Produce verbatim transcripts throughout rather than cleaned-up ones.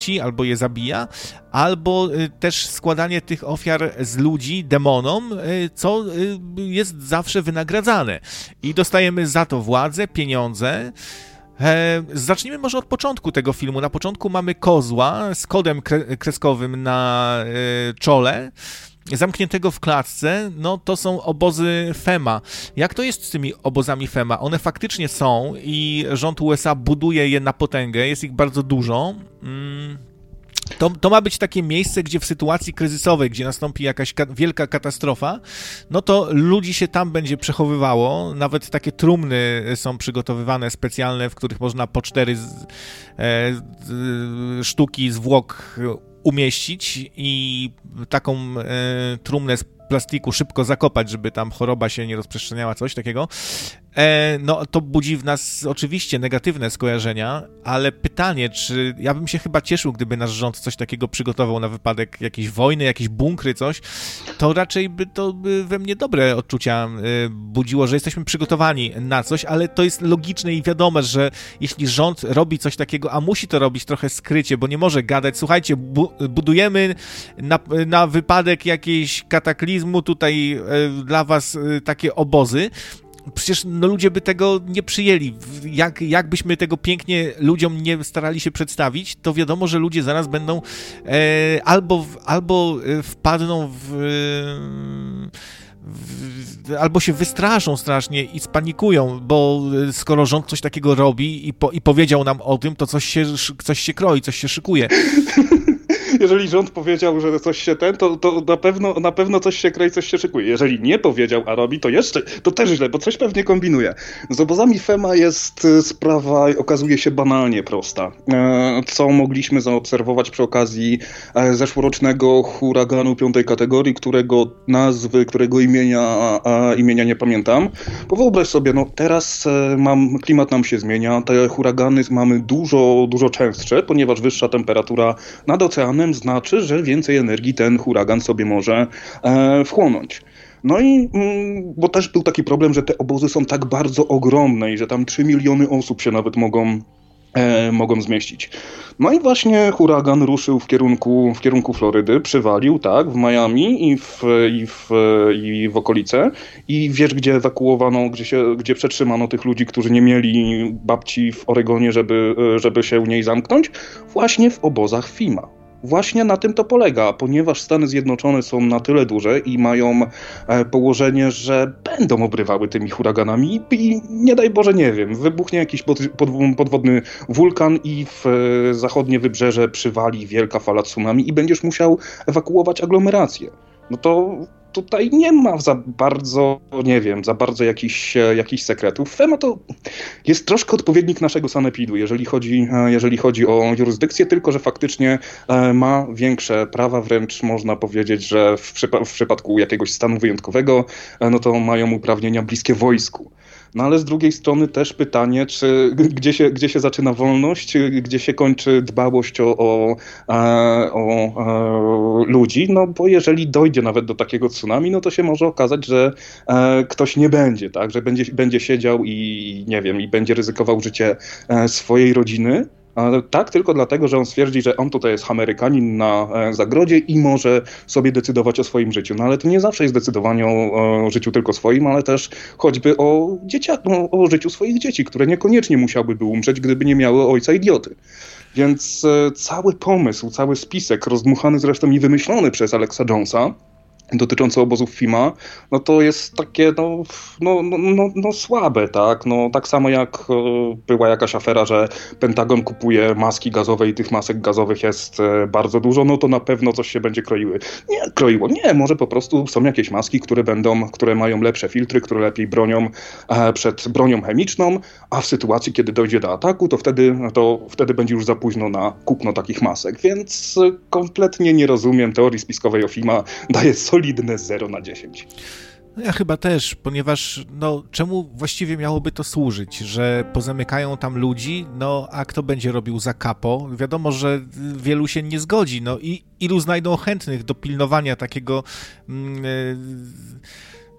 albo je zabija, albo też składanie tych ofiar z ludzi demonom, co jest zawsze wynagradzane. I dostajemy za to władzę, pieniądze. Zacznijmy może od początku tego filmu. Na początku mamy kozła z kodem kreskowym na czole, zamkniętego w klatce. No to są obozy FEMA. Jak to jest z tymi obozami FEMA? One faktycznie są i rząd U S A buduje je na potęgę, jest ich bardzo dużo. To, to ma być takie miejsce, gdzie w sytuacji kryzysowej, gdzie nastąpi jakaś ka- wielka katastrofa, no to ludzi się tam będzie przechowywało. Nawet takie trumny są przygotowywane specjalne, w których można po cztery z, e, z, sztuki zwłok umieścić i taką e, trumnę z plastiku szybko zakopać, żeby tam choroba się nie rozprzestrzeniała, coś takiego. E, no to budzi w nas oczywiście negatywne skojarzenia, ale pytanie, czy ja bym się chyba cieszył, gdyby nasz rząd coś takiego przygotował na wypadek jakiejś wojny, jakieś bunkry, coś, to raczej by to by we mnie dobre odczucia e, budziło, że jesteśmy przygotowani na coś, ale to jest logiczne i wiadome, że jeśli rząd robi coś takiego, a musi to robić trochę skrycie, bo nie może gadać, słuchajcie, bu- budujemy na, na wypadek jakiejś kataklizmu tutaj e, dla was e, takie obozy, przecież no, ludzie by tego nie przyjęli. Jak, jakbyśmy tego pięknie ludziom nie starali się przedstawić, to wiadomo, że ludzie zaraz będą e, albo, albo wpadną w, w... albo się wystraszą strasznie i spanikują, bo skoro rząd coś takiego robi i, po, i powiedział nam o tym, to coś się, coś się kroi, coś się szykuje. Jeżeli rząd powiedział, że coś się ten, to, to na pewno, na pewno coś się kroi, coś się szykuje. Jeżeli nie powiedział, a robi, to jeszcze, to też źle, bo coś pewnie kombinuje. Z obozami FEMA jest sprawa, okazuje się banalnie prosta. Co mogliśmy zaobserwować przy okazji zeszłorocznego huraganu piątej kategorii, którego nazwy, którego imienia, imienia nie pamiętam. Bo wyobraź sobie, no teraz mam, klimat nam się zmienia, te huragany mamy dużo, dużo częstsze, ponieważ wyższa temperatura nad oceanem znaczy, że więcej energii ten huragan sobie może e, wchłonąć. No i, mm, bo też był taki problem, że te obozy są tak bardzo ogromne i że tam trzy miliony osób się nawet mogą, e, mogą zmieścić. No i właśnie huragan ruszył w kierunku, w kierunku Florydy, przywalił, tak, w Miami i w, i w, i w okolice. I wiesz, gdzie ewakuowano, gdzie, się, gdzie przetrzymano tych ludzi, którzy nie mieli babci w Oregonie, żeby, żeby się u niej zamknąć? Właśnie w obozach FEMA. Właśnie na tym to polega, ponieważ Stany Zjednoczone są na tyle duże i mają położenie, że będą obrywały tymi huraganami i nie daj Boże, nie wiem, wybuchnie jakiś pod, pod, podwodny wulkan i w zachodnie wybrzeże przywali wielka fala tsunami i będziesz musiał ewakuować aglomerację. No to tutaj nie ma za bardzo, nie wiem, za bardzo jakichś, jakichś sekretów. FEMA to jest troszkę odpowiednik naszego sanepidu, jeżeli chodzi, jeżeli chodzi o jurysdykcję, tylko że faktycznie ma większe prawa, wręcz można powiedzieć, że w, przypa- w przypadku jakiegoś stanu wyjątkowego, no to mają uprawnienia bliskie wojsku. No ale z drugiej strony też pytanie, czy gdzie się, gdzie się zaczyna wolność, gdzie się kończy dbałość o, o, o, o ludzi, no bo jeżeli dojdzie nawet do takiego tsunami, no to się może okazać, że ktoś nie będzie, tak, że będzie, będzie siedział i nie wiem, i będzie ryzykował życie swojej rodziny. Tak, tylko dlatego, że on stwierdzi, że on tutaj jest Amerykanin na zagrodzie i może sobie decydować o swoim życiu. No ale to nie zawsze jest decydowanie o, o życiu tylko swoim, ale też choćby o dzieciach, o, o życiu swoich dzieci, które niekoniecznie musiałyby umrzeć, gdyby nie miały ojca idioty. Więc e, cały pomysł, cały spisek, rozdmuchany zresztą i wymyślony przez Alexa Jonesa, dotyczące obozów FEMA, no to jest takie, no, no, no, no, no słabe, tak? No, tak samo jak e, była jakaś afera, że Pentagon kupuje maski gazowe i tych masek gazowych jest e, bardzo dużo, no to na pewno coś się będzie kroiły. Nie, kroiło, nie, może po prostu są jakieś maski, które będą, które mają lepsze filtry, które lepiej bronią e, przed bronią chemiczną, a w sytuacji, kiedy dojdzie do ataku, to wtedy, to wtedy będzie już za późno na kupno takich masek, więc e, kompletnie nie rozumiem teorii spiskowej o FEMA, daje solidne zero na dziesięć. No ja chyba też, ponieważ no czemu właściwie miałoby to służyć, że pozamykają tam ludzi, no a kto będzie robił za kapo? Wiadomo, że wielu się nie zgodzi, no i ilu znajdą chętnych do pilnowania takiego mm,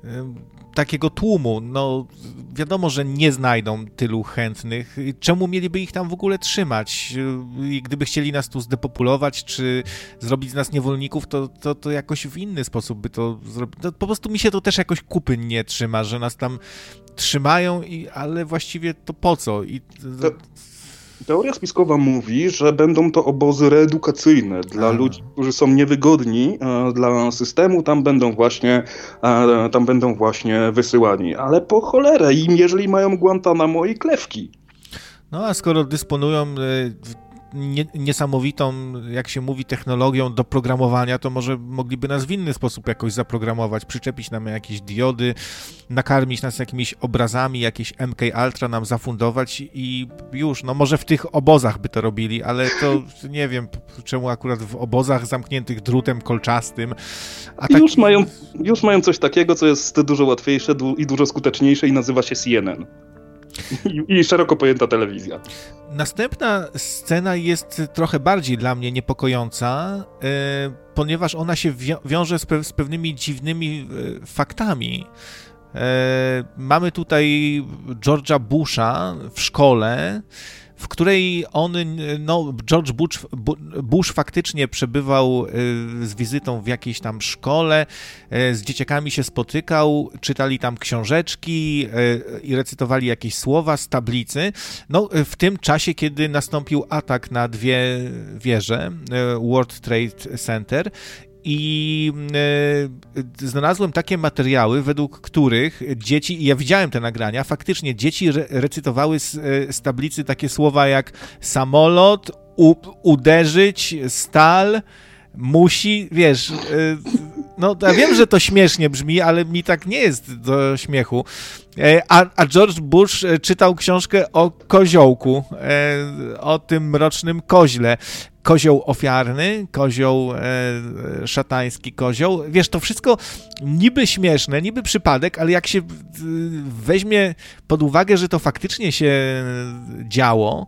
takiego tłumu. No wiadomo, że nie znajdą tylu chętnych. Czemu mieliby ich tam w ogóle trzymać? I gdyby chcieli nas tu zdepopulować, czy zrobić z nas niewolników, to, to, to jakoś w inny sposób by to zrobić. No, po prostu mi się to też jakoś kupy nie trzyma, że nas tam trzymają, i, ale właściwie to po co? I... To... Teoria spiskowa mówi, że będą to obozy reedukacyjne dla A. ludzi, którzy są niewygodni e, dla systemu, tam będą właśnie e, tam będą właśnie wysyłani. Ale po cholerę im, jeżeli mają Guantanamo i klewki. No a skoro dysponują e, nie, niesamowitą, jak się mówi, technologią do programowania, to może mogliby nas w inny sposób jakoś zaprogramować, przyczepić nam jakieś diody, nakarmić nas jakimiś obrazami, jakieś M K Ultra nam zafundować i już, no może w tych obozach by to robili, ale to nie wiem, czemu akurat w obozach zamkniętych drutem kolczastym. A tak... już, mają, już mają coś takiego, co jest dużo łatwiejsze i dużo skuteczniejsze i nazywa się C N N. I, I szeroko pojęta telewizja. Następna scena jest trochę bardziej dla mnie niepokojąca, yy, ponieważ ona się wią- wiąże z, pe- z pewnymi dziwnymi yy, faktami. Yy, mamy tutaj George'a Busha w szkole, w której on, no, George Bush, Bush faktycznie przebywał z wizytą w jakiejś tam szkole, z dzieciakami się spotykał, czytali tam książeczki i recytowali jakieś słowa z tablicy. No, w tym czasie, kiedy nastąpił atak na dwie wieże, World Trade Center, i e, znalazłem takie materiały, według których dzieci, i ja widziałem te nagrania, faktycznie dzieci re, recytowały z, z tablicy takie słowa jak samolot, u, uderzyć, stal, musi, wiesz, e, no ja wiem, że to śmiesznie brzmi, ale mi tak nie jest do śmiechu. E, a, a George Bush czytał książkę o koziołku, e, o tym mrocznym koźle. Kozioł ofiarny, kozioł e, szatański kozioł. Wiesz, to wszystko niby śmieszne, niby przypadek, ale jak się e, weźmie pod uwagę, że to faktycznie się działo,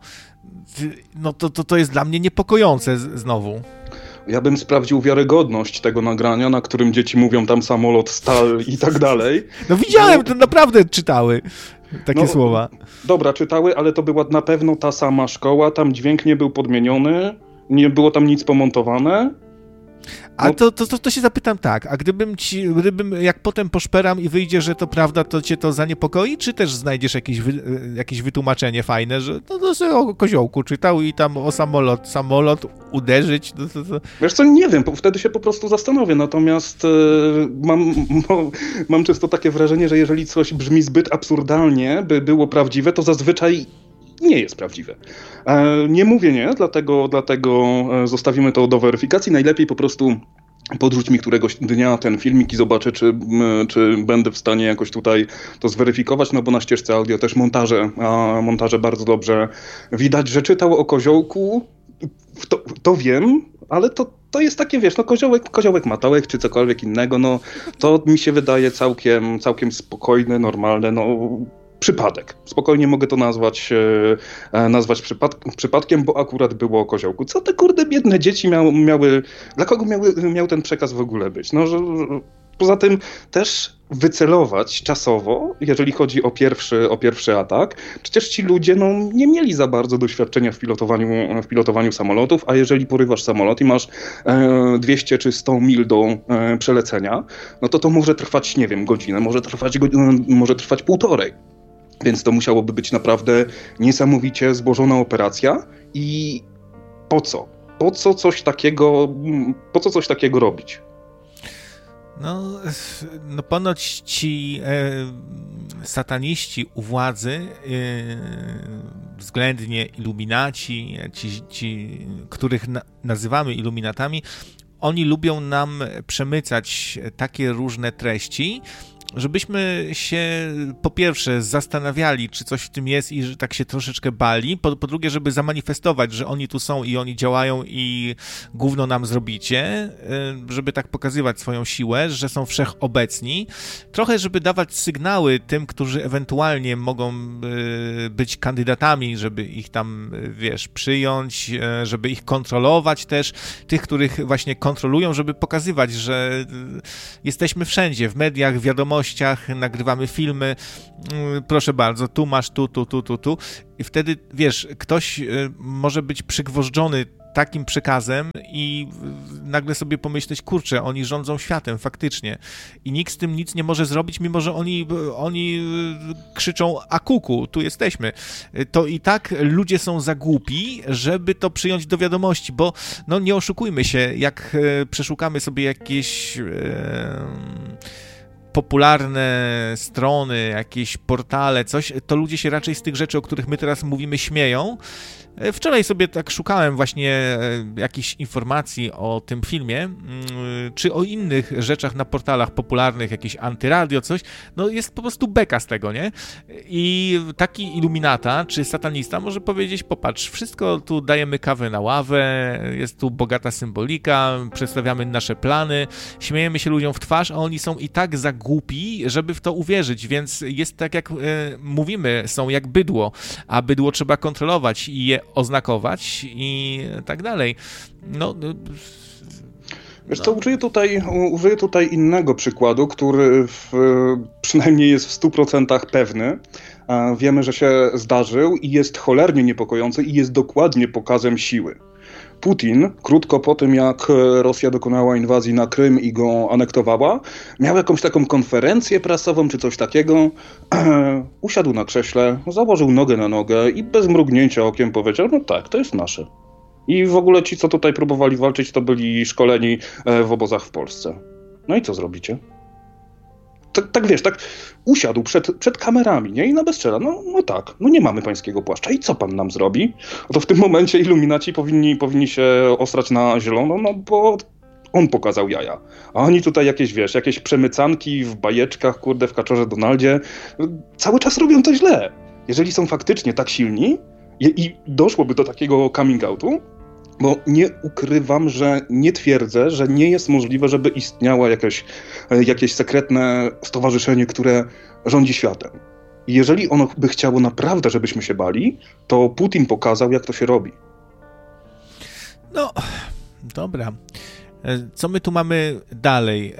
no to, to, to jest dla mnie niepokojące z, znowu. Ja bym sprawdził wiarygodność tego nagrania, na którym dzieci mówią tam samolot, stal i tak dalej. No widziałem, no, to naprawdę czytały takie no, słowa. Dobra, czytały, ale to była na pewno ta sama szkoła, tam dźwięk nie był podmieniony, nie było tam nic pomontowane. A to, to, to, to się zapytam tak, a gdybym ci, gdybym jak potem poszperam i wyjdzie, że to prawda, to cię to zaniepokoi, czy też znajdziesz jakieś, wy, jakieś wytłumaczenie fajne, że no to sobie o koziołku czytał i tam o samolot, samolot uderzyć? To, to, to... Wiesz co, nie wiem, wtedy się po prostu zastanowię, natomiast yy, mam, mo, mam często takie wrażenie, że jeżeli coś brzmi zbyt absurdalnie, by było prawdziwe, to zazwyczaj nie jest prawdziwe. E, nie mówię nie, dlatego, dlatego zostawimy to do weryfikacji. Najlepiej po prostu podrzuć mi któregoś dnia ten filmik i zobaczę, czy, czy będę w stanie jakoś tutaj to zweryfikować, no bo na ścieżce audio też montaże, a montaże bardzo dobrze widać, że czytał o koziołku, to, to wiem, ale to, to jest takie, wiesz, no koziołek, koziołek matołek czy cokolwiek innego, no to mi się wydaje całkiem, całkiem spokojne, normalne, no przypadek. Spokojnie mogę to nazwać, e, nazwać przypad- przypadkiem, bo akurat było o koziołku. Co te kurde biedne dzieci miały, miały dla kogo miały, miał ten przekaz w ogóle być? No, że, poza tym też wycelować czasowo, jeżeli chodzi o pierwszy, o pierwszy atak. Przecież ci ludzie no, nie mieli za bardzo doświadczenia w pilotowaniu, w pilotowaniu samolotów, a jeżeli porywasz samolot i masz e, dwieście czy sto mil do e, przelecenia, no to to może trwać, nie wiem, godzinę, może trwać, go, może trwać półtorej. Więc to musiałoby być naprawdę niesamowicie złożona operacja i po co? Po co coś takiego, po co coś takiego robić? No, no ponoć ci e, sataniści u władzy, e, względnie iluminaci, ci, ci których na, nazywamy iluminatami, oni lubią nam przemycać takie różne treści, żebyśmy się po pierwsze zastanawiali, czy coś w tym jest i że tak się troszeczkę bali, po, po drugie, żeby zamanifestować, że oni tu są i oni działają i gówno nam zrobicie, żeby tak pokazywać swoją siłę, że są wszechobecni, trochę żeby dawać sygnały tym, którzy ewentualnie mogą być kandydatami, żeby ich tam, wiesz, przyjąć, żeby ich kontrolować też, tych, których właśnie kontrolują, żeby pokazywać, że jesteśmy wszędzie, w mediach, wiadomości, wiadomościach, nagrywamy filmy, proszę bardzo, tu masz, tu, tu, tu, tu, tu. I wtedy, wiesz, ktoś może być przygwożdżony takim przekazem i nagle sobie pomyśleć, kurczę, oni rządzą światem faktycznie i nikt z tym nic nie może zrobić, mimo że oni, oni krzyczą a kuku, tu jesteśmy. To i tak ludzie są za głupi, żeby to przyjąć do wiadomości, bo no nie oszukujmy się, jak przeszukamy sobie jakieś e, popularne strony, jakieś portale, coś, to ludzie się raczej z tych rzeczy, o których my teraz mówimy, śmieją. Wczoraj sobie tak szukałem właśnie jakichś informacji o tym filmie, czy o innych rzeczach na portalach popularnych, jakieś antyradio, coś, no jest po prostu beka z tego, nie? I taki iluminata, czy satanista może powiedzieć, popatrz, wszystko tu dajemy kawę na ławę, jest tu bogata symbolika, przedstawiamy nasze plany, śmiejemy się ludziom w twarz, a oni są i tak za głupi, żeby w to uwierzyć, więc jest tak jak e, mówimy, są jak bydło, a bydło trzeba kontrolować i je oznakować i tak dalej. No, Wiesz co, użyję tutaj, użyję tutaj innego przykładu, który w, przynajmniej jest w stu procentach pewny. Wiemy, że się zdarzył i jest cholernie niepokojący i jest dokładnie pokazem siły. Putin, krótko po tym jak Rosja dokonała inwazji na Krym i go anektowała, miał jakąś taką konferencję prasową czy coś takiego, usiadł na krześle, założył nogę na nogę i bez mrugnięcia okiem powiedział, no tak, to jest nasze. I w ogóle ci, co tutaj próbowali walczyć, to byli szkoleni w obozach w Polsce. No i co zrobicie? Tak, tak wiesz, tak usiadł przed, przed kamerami, nie? I na bezczela, no, no tak, no nie mamy pańskiego płaszcza. I co pan nam zrobi? To w tym momencie iluminaci powinni, powinni się ostrać na zielono, no bo on pokazał jaja. A oni tutaj jakieś, wiesz, jakieś przemycanki w bajeczkach, kurde, w Kaczorze Donaldzie, cały czas robią to źle. Jeżeli są faktycznie tak silni i, i doszłoby do takiego coming outu, bo nie ukrywam, że nie twierdzę, że nie jest możliwe, żeby istniało jakieś, jakieś sekretne stowarzyszenie, które rządzi światem. I jeżeli ono by chciało naprawdę, żebyśmy się bali, to Putin pokazał, jak to się robi. No, dobra. Co my tu mamy dalej?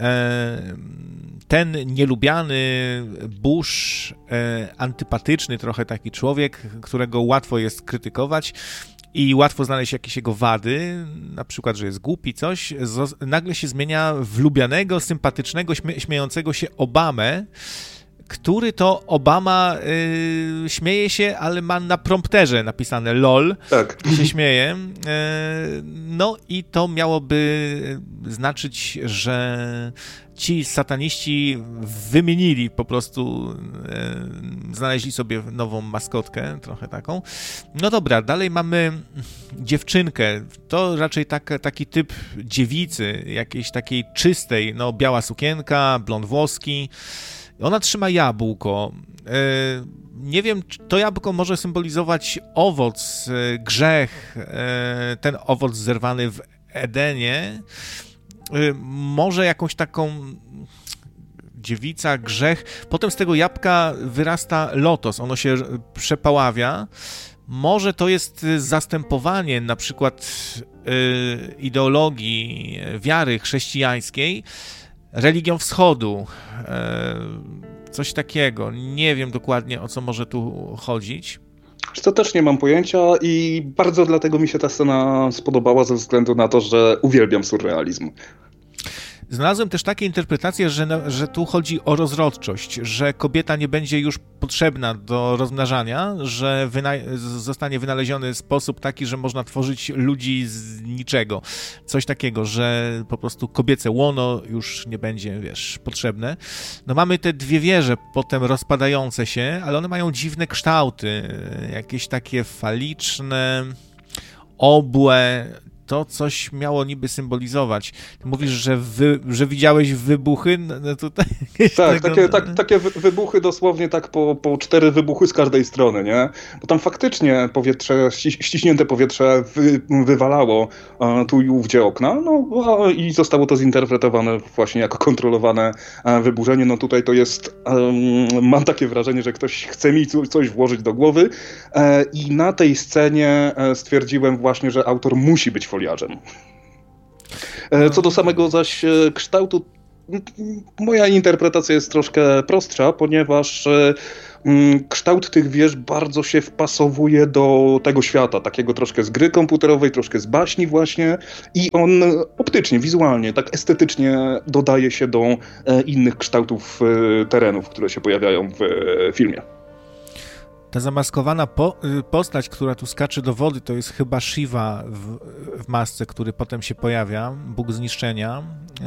Ten nielubiany Bush, antypatyczny trochę taki człowiek, którego łatwo jest krytykować, i łatwo znaleźć jakieś jego wady, na przykład, że jest głupi, coś, nagle się zmienia w lubianego, sympatycznego, śmie- śmiejącego się Obamę, który to Obama y, śmieje się, ale ma na prompterze napisane lol, tak. się śmieje. Y, no i to miałoby znaczyć, że ci sataniści wymienili po prostu, y, znaleźli sobie nową maskotkę, trochę taką. No dobra, dalej mamy dziewczynkę. To raczej tak, taki typ dziewicy, jakiejś takiej czystej, no biała sukienka, blond włoski. Ona trzyma jabłko. Nie wiem, to jabłko może symbolizować owoc, grzech, ten owoc zerwany w Edenie. Może jakąś taką dziewica, grzech. Potem z tego jabłka wyrasta lotos, ono się przepaławia. Może to jest zastępowanie na przykład ideologii wiary chrześcijańskiej religią wschodu, coś takiego. Nie wiem dokładnie, o co może tu chodzić. To też nie mam pojęcia i bardzo dlatego mi się ta scena spodobała ze względu na to, że uwielbiam surrealizm. Znalazłem też takie interpretacje, że, że tu chodzi o rozrodczość, że kobieta nie będzie już potrzebna do rozmnażania, że wyna- zostanie wynaleziony sposób taki, że można tworzyć ludzi z niczego. Coś takiego, że po prostu kobiece łono już nie będzie, wiesz, potrzebne. No mamy te dwie wieże potem rozpadające się, ale one mają dziwne kształty, jakieś takie faliczne, obłe. To coś miało niby symbolizować. Ty mówisz, że, wy, że widziałeś wybuchy? No tutaj tak, tego... takie, tak, takie wybuchy dosłownie tak po, po cztery wybuchy z każdej strony, nie? Bo tam faktycznie powietrze, ściśnięte powietrze wy, wywalało a, tu i ówdzie okna, no a, i zostało to zinterpretowane właśnie jako kontrolowane a, wyburzenie. No tutaj to jest, um, mam takie wrażenie, że ktoś chce mi coś włożyć do głowy e, i na tej scenie e, stwierdziłem właśnie, że autor musi być foliarzem. Co do samego zaś kształtu moja interpretacja jest troszkę prostsza, ponieważ kształt tych wież bardzo się wpasowuje do tego świata, takiego troszkę z gry komputerowej, troszkę z baśni właśnie i on optycznie, wizualnie, tak estetycznie dodaje się do innych kształtów terenów, które się pojawiają w filmie. Ta zamaskowana po, postać, która tu skacze do wody, to jest chyba Shiva w, w masce, który potem się pojawia, Bóg zniszczenia. Yy,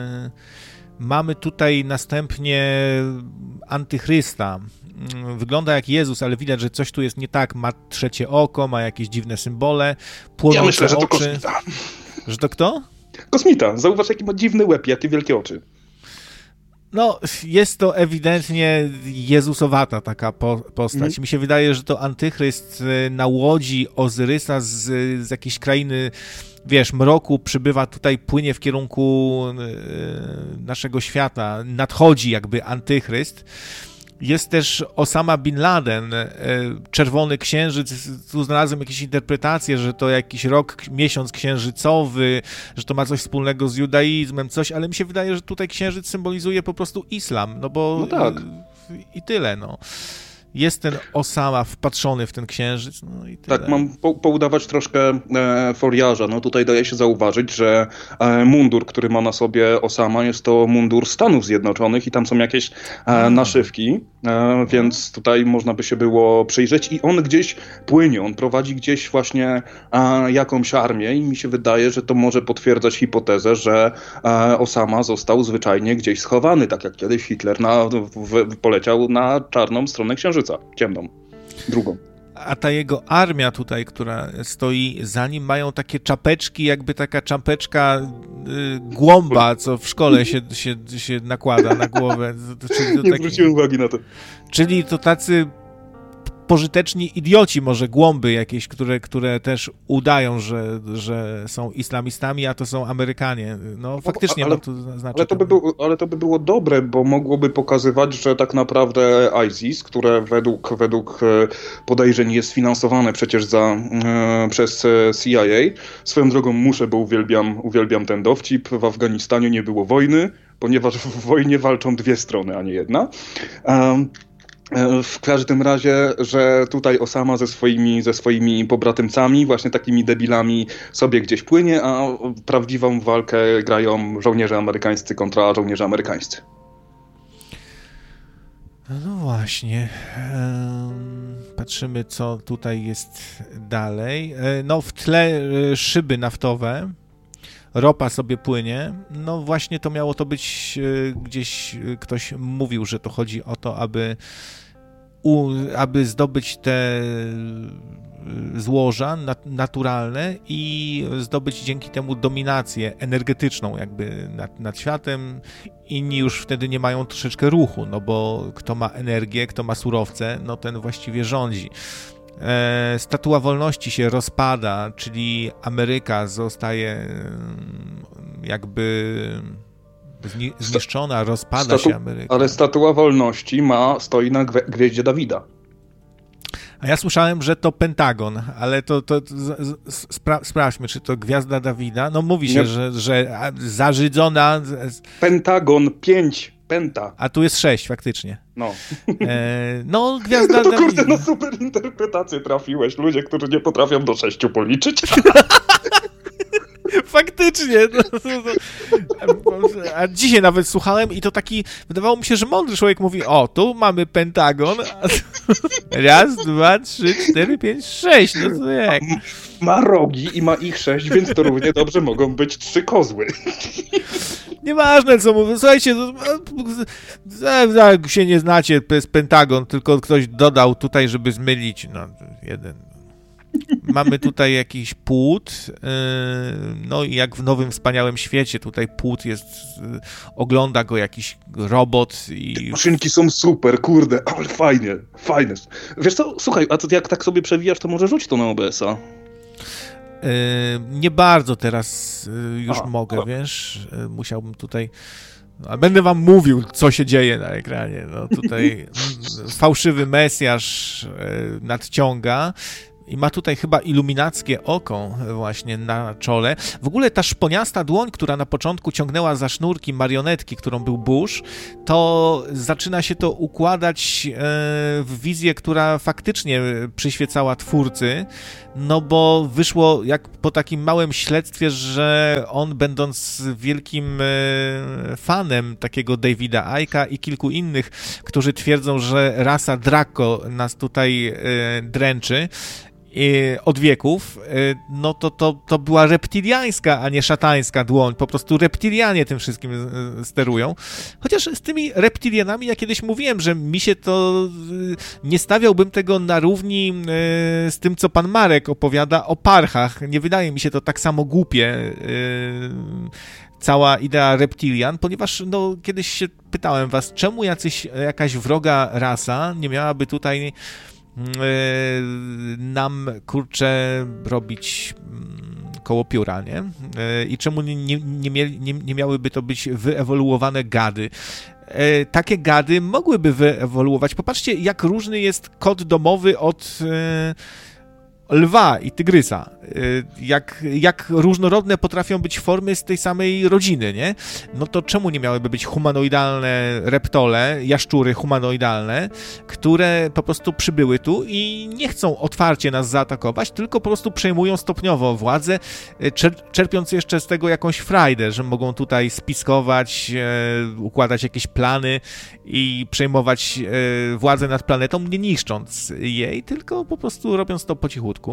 mamy tutaj następnie Antychrysta. Yy, wygląda jak Jezus, ale widać, że coś tu jest nie tak. Ma trzecie oko, ma jakieś dziwne symbole, płonące ja myślę, że to oczy. Kosmita. Że to kto? Kosmita. Zauważ, jaki ma dziwny łeb, jakie wielkie oczy. No, jest to ewidentnie jezusowata taka po, postać. Mm. Mi się wydaje, że to Antychryst na łodzi Ozyrysa z, z jakiejś krainy, wiesz, mroku przybywa tutaj, płynie w kierunku y, naszego świata. Nadchodzi jakby Antychryst. Jest też Osama Bin Laden, Czerwony Księżyc. Tu znalazłem jakieś interpretacje, że to jakiś rok, miesiąc księżycowy, że to ma coś wspólnego z judaizmem, coś, ale mi się wydaje, że tutaj księżyc symbolizuje po prostu islam, no bo no tak. i, i tyle, no. Jest ten Osama wpatrzony w ten księżyc, no i tyle. Tak, mam po, poudawać troszkę e, foliarza. No tutaj daje się zauważyć, że e, mundur, który ma na sobie Osama, jest to mundur Stanów Zjednoczonych i tam są jakieś e, naszywki, e, więc tutaj można by się było przyjrzeć i on gdzieś płynie, on prowadzi gdzieś właśnie e, jakąś armię i mi się wydaje, że to może potwierdzać hipotezę, że e, Osama został zwyczajnie gdzieś schowany, tak jak kiedyś Hitler na, w, poleciał na czarną stronę księżyca. Ciemną, drugą. A ta jego armia tutaj, która stoi za nim, mają takie czapeczki, jakby taka czapeczka y, głąba, co w szkole się, się, się nakłada na głowę. Czyli to Nie taki, zwróciłem uwagi na to. Czyli to tacy pożyteczni idioci, może głąby jakieś, które, które też udają, że, że są islamistami, a to są Amerykanie. No faktycznie, ale, no, to znaczy... Ale to, by było, ale to by było dobre, bo mogłoby pokazywać, że tak naprawdę ISIS, które według, według podejrzeń jest finansowane przecież za, e, przez C I A. Swoją drogą muszę, bo uwielbiam, uwielbiam ten dowcip. W Afganistanie nie było wojny, ponieważ w wojnie walczą dwie strony, a nie jedna. Um, W każdym razie, że tutaj Osama ze swoimi, ze swoimi pobratymcami, właśnie takimi debilami sobie gdzieś płynie, a prawdziwą walkę grają żołnierze amerykańscy kontra żołnierze amerykańscy. No właśnie. Patrzymy, co tutaj jest dalej. No w tle szyby naftowe. Ropa sobie płynie. No właśnie to miało to być, gdzieś ktoś mówił, że to chodzi o to, aby, u, aby zdobyć te złoża nat- naturalne i zdobyć dzięki temu dominację energetyczną jakby nad, nad światem. Inni już wtedy nie mają troszeczkę ruchu, no bo kto ma energię, kto ma surowce, no ten właściwie rządzi. E, Statua Wolności się rozpada, czyli Ameryka zostaje jakby zni- zniszczona, rozpada Statu- się Ameryka. Ale Statua Wolności ma, stoi na gwie- gwieździe Dawida. A ja słyszałem, że to Pentagon, ale to, to, to spra- sprawdźmy, czy to Gwiazda Dawida. No mówi się, że, że zażydzona... Pentagon pięć, penta. A tu jest sześć faktycznie. No. E, no, Gwiazda to Dawida. Kurde, na super interpretację trafiłeś. Ludzie, którzy nie potrafią do sześciu policzyć. Faktycznie. A dzisiaj nawet słuchałem i to taki, wydawało mi się, że mądry człowiek mówi, o, tu mamy Pentagon. Raz, dwa, trzy, cztery, pięć, sześć. No to jak? Ma rogi i ma ich sześć, więc to równie dobrze mogą być trzy kozły. Nieważne, co mówię. Słuchajcie, jak się nie znacie, to jest Pentagon, tylko ktoś dodał tutaj, żeby zmylić. No, jeden. Mamy tutaj jakiś płód, no i jak w Nowym Wspaniałym Świecie, tutaj płód jest, ogląda go jakiś robot i... Te maszynki są super, kurde, ale fajnie, fajne. Wiesz co, słuchaj, a to jak tak sobie przewijasz, to może rzuć to na O B S a. Nie bardzo teraz już a, mogę, a. wiesz, musiałbym tutaj... A będę wam mówił, co się dzieje na ekranie. No tutaj fałszywy Mesjasz nadciąga. I ma tutaj chyba iluminackie oko właśnie na czole. W ogóle ta szponiasta dłoń, która na początku ciągnęła za sznurki marionetki, którą był Bush, to zaczyna się to układać w wizję, która faktycznie przyświecała twórcy, no bo wyszło jak po takim małym śledztwie, że on, będąc wielkim fanem takiego Davida Icke'a i kilku innych, którzy twierdzą, że rasa Draco nas tutaj dręczy od wieków, no to, to, to była reptiliańska, a nie szatańska dłoń. Po prostu reptilianie tym wszystkim sterują. Chociaż z tymi reptilianami ja kiedyś mówiłem, że mi się to... Nie stawiałbym tego na równi z tym, co pan Marek opowiada o parchach. Nie wydaje mi się to tak samo głupie, cała idea reptilian, ponieważ no, kiedyś się pytałem was, czemu jacyś, jakaś wroga rasa nie miałaby tutaj nam, kurczę, robić koło pióra, nie? I czemu nie, nie, nie, mieli, nie, nie miałyby to być wyewoluowane gady? Takie gady mogłyby wyewoluować. Popatrzcie, jak różny jest kot domowy od lwa i tygrysa. Jak, jak różnorodne potrafią być formy z tej samej rodziny, nie? No to czemu nie miałyby być humanoidalne reptole, jaszczury humanoidalne, które po prostu przybyły tu i nie chcą otwarcie nas zaatakować, tylko po prostu przejmują stopniowo władzę, czerpiąc jeszcze z tego jakąś frajdę, że mogą tutaj spiskować, układać jakieś plany i przejmować władzę nad planetą, nie niszcząc jej, tylko po prostu robiąc to po cichutku.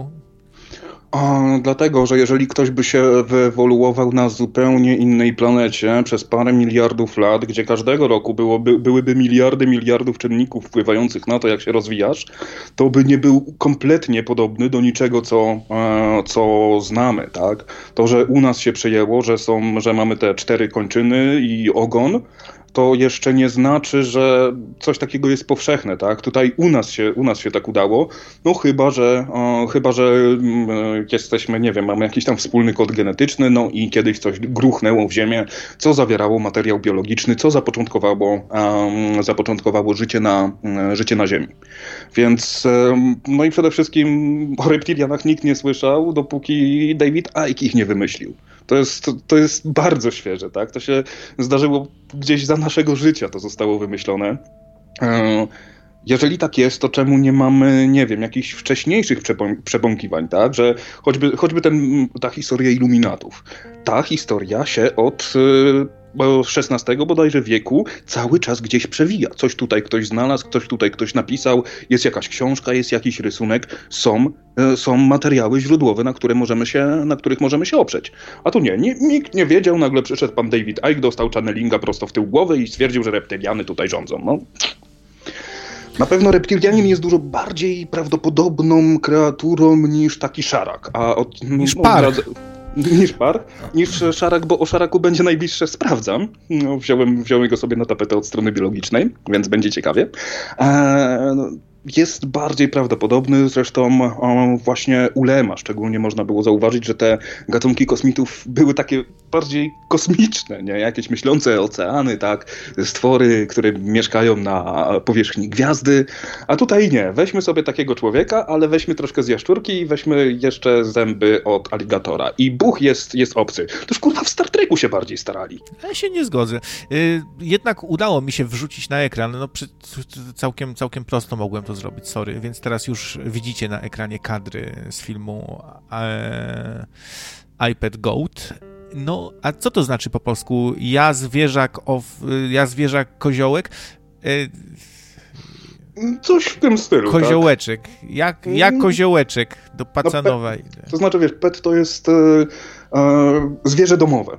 A, dlatego, że jeżeli ktoś by się wyewoluował na zupełnie innej planecie przez parę miliardów lat, gdzie każdego roku byłoby, byłyby miliardy, miliardów czynników wpływających na to, jak się rozwijasz, to by nie był kompletnie podobny do niczego, co, co znamy, tak? To, że u nas się przejęło, że, są, że mamy te cztery kończyny i ogon, to jeszcze nie znaczy, że coś takiego jest powszechne, tak? Tutaj u nas się, u nas się tak udało, no chyba, że o, chyba, że y, jesteśmy, nie wiem, mamy jakiś tam wspólny kod genetyczny, no i kiedyś coś gruchnęło w ziemię, co zawierało materiał biologiczny, co zapoczątkowało, um, zapoczątkowało życie na, um, życie na Ziemi. Więc, um, no i przede wszystkim o reptilianach nikt nie słyszał, dopóki David Icke ich nie wymyślił. To jest, to, to jest bardzo świeże, tak? To się zdarzyło gdzieś za naszego życia, to zostało wymyślone. Jeżeli tak jest, to czemu nie mamy, nie wiem, jakichś wcześniejszych przebąkiwań, tak? Że choćby, choćby ten, ta historia iluminatów. Ta historia się od szesnastego bodajże wieku cały czas gdzieś przewija. Coś tutaj ktoś znalazł, coś tutaj ktoś napisał, jest jakaś książka, jest jakiś rysunek, są, są materiały źródłowe, na, które możemy się, na których możemy się oprzeć. A tu nie, nie, nikt nie wiedział, nagle przyszedł pan David Icke, dostał channelinga prosto w tył głowy i stwierdził, że reptiliany tutaj rządzą. No. Na pewno reptilianin jest dużo bardziej prawdopodobną kreaturą niż taki szarak. A od, niż no, park. Niż par, niż szarak, bo o szaraku będzie najbliższe sprawdzam. No, wziąłem, wziąłem go sobie na tapetę od strony biologicznej, więc będzie ciekawie. Eee, jest bardziej prawdopodobny, zresztą o, właśnie ulema szczególnie można było zauważyć, że te gatunki kosmitów były takie bardziej kosmiczne, nie? Jakieś myślące oceany, tak? Stwory, które mieszkają na powierzchni gwiazdy, a tutaj nie. Weźmy sobie takiego człowieka, ale weźmy troszkę z jaszczurki i weźmy jeszcze zęby od aligatora. I Bóg jest, jest obcy. Toż kurwa w Star Treku się bardziej starali. Ja się nie zgodzę. Jednak udało mi się wrzucić na ekran, no przy, całkiem, całkiem prosto mogłem to zrobić, sorry, więc teraz już widzicie na ekranie kadry z filmu e, iPad Goat. No, a co to znaczy po polsku? Ja zwierzak, of, ja zwierzak koziołek? E, Coś w tym stylu, koziołeczek. Tak? Jak, jak koziołeczek do Pacanowa. No, to znaczy, wiesz, pet to jest e, e, zwierzę domowe.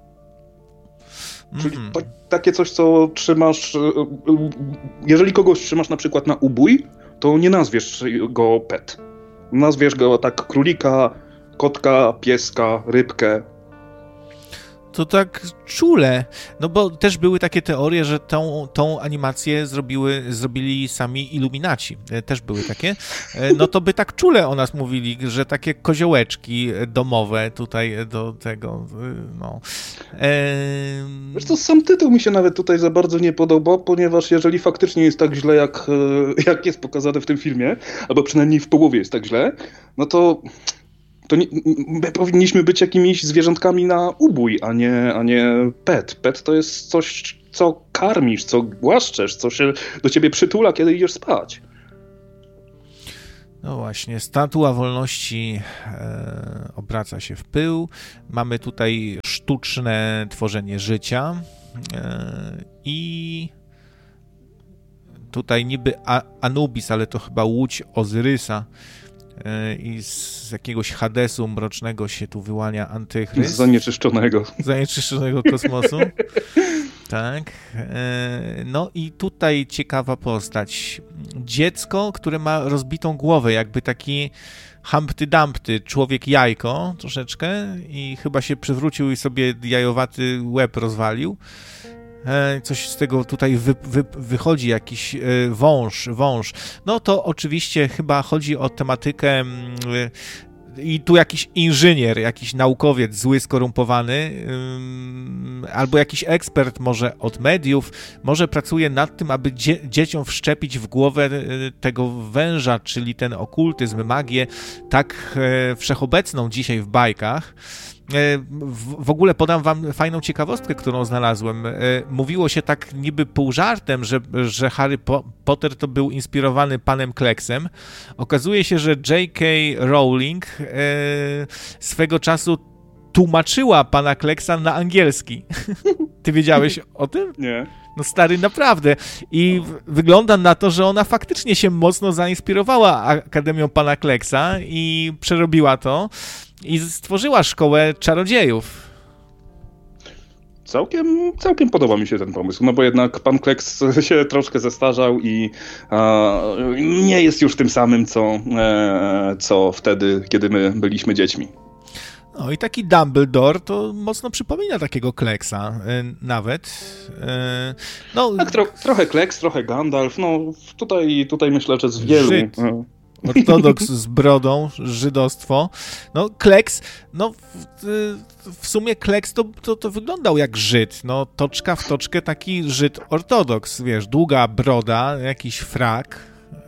Czyli mm. ta, takie coś, co trzymasz, jeżeli kogoś trzymasz na przykład na ubój, to nie nazwiesz go pet. Nazwiesz go tak królika, kotka, pieska, rybkę. To tak czule, no bo też były takie teorie, że tą, tą animację zrobiły, zrobili sami Illuminaci, też były takie, no to by tak czule o nas mówili, że takie koziołeczki domowe tutaj do tego, no. Ehm... Wiesz co, sam tytuł mi się nawet tutaj za bardzo nie podoba, ponieważ jeżeli faktycznie jest tak źle, jak, jak jest pokazane w tym filmie, albo przynajmniej w połowie jest tak źle, no to... To nie, my powinniśmy być jakimiś zwierzątkami na ubój, a nie, a nie pet. Pet to jest coś, co karmisz, co głaszczesz, co się do ciebie przytula, kiedy idziesz spać. No właśnie, Statua Wolności e, obraca się w pył. Mamy tutaj sztuczne tworzenie życia e, i tutaj niby A- Anubis, ale to chyba łódź Ozyrysa. I z jakiegoś Hadesu mrocznego się tu wyłania antychryst. Z zanieczyszczonego. Zanieczyszczonego kosmosu. Tak. No i tutaj ciekawa postać. Dziecko, które ma rozbitą głowę, jakby taki Humpty Dumpty, człowiek jajko troszeczkę i chyba się przewrócił i sobie jajowaty łeb rozwalił. Coś z tego tutaj wy, wy, wychodzi, jakiś wąż, wąż. No to oczywiście chyba chodzi o tematykę i tu jakiś inżynier, jakiś naukowiec zły, skorumpowany, albo jakiś ekspert może od mediów, może pracuje nad tym, aby dzie- dzieciom wszczepić w głowę tego węża, czyli ten okultyzm, magię, tak wszechobecną dzisiaj w bajkach. W ogóle podam wam fajną ciekawostkę, którą znalazłem. Mówiło się tak niby pół żartem, że, że Harry Potter to był inspirowany panem Kleksem. Okazuje się, że J K. Rowling swego czasu tłumaczyła pana Kleksa na angielski. Ty wiedziałeś o tym? Nie. No stary, naprawdę. I w- wygląda na to, że ona faktycznie się mocno zainspirowała Akademią pana Kleksa i przerobiła to i stworzyła szkołę czarodziejów. Całkiem, całkiem podoba mi się ten pomysł, no bo jednak pan Kleks się troszkę zestarzał i a, nie jest już tym samym, co, e, co wtedy, kiedy my byliśmy dziećmi. No i taki Dumbledore to mocno przypomina takiego Kleksa y, nawet. Y, no, Tak, tro, trochę Kleks, trochę Gandalf, no tutaj, tutaj myślę, że z wielu... Żyd. Ortodoks z brodą, żydostwo. No Kleks, no w, w sumie Kleks to, to, to wyglądał jak Żyd, no toczka w toczkę taki Żyd ortodoks, wiesz, długa broda, jakiś frak.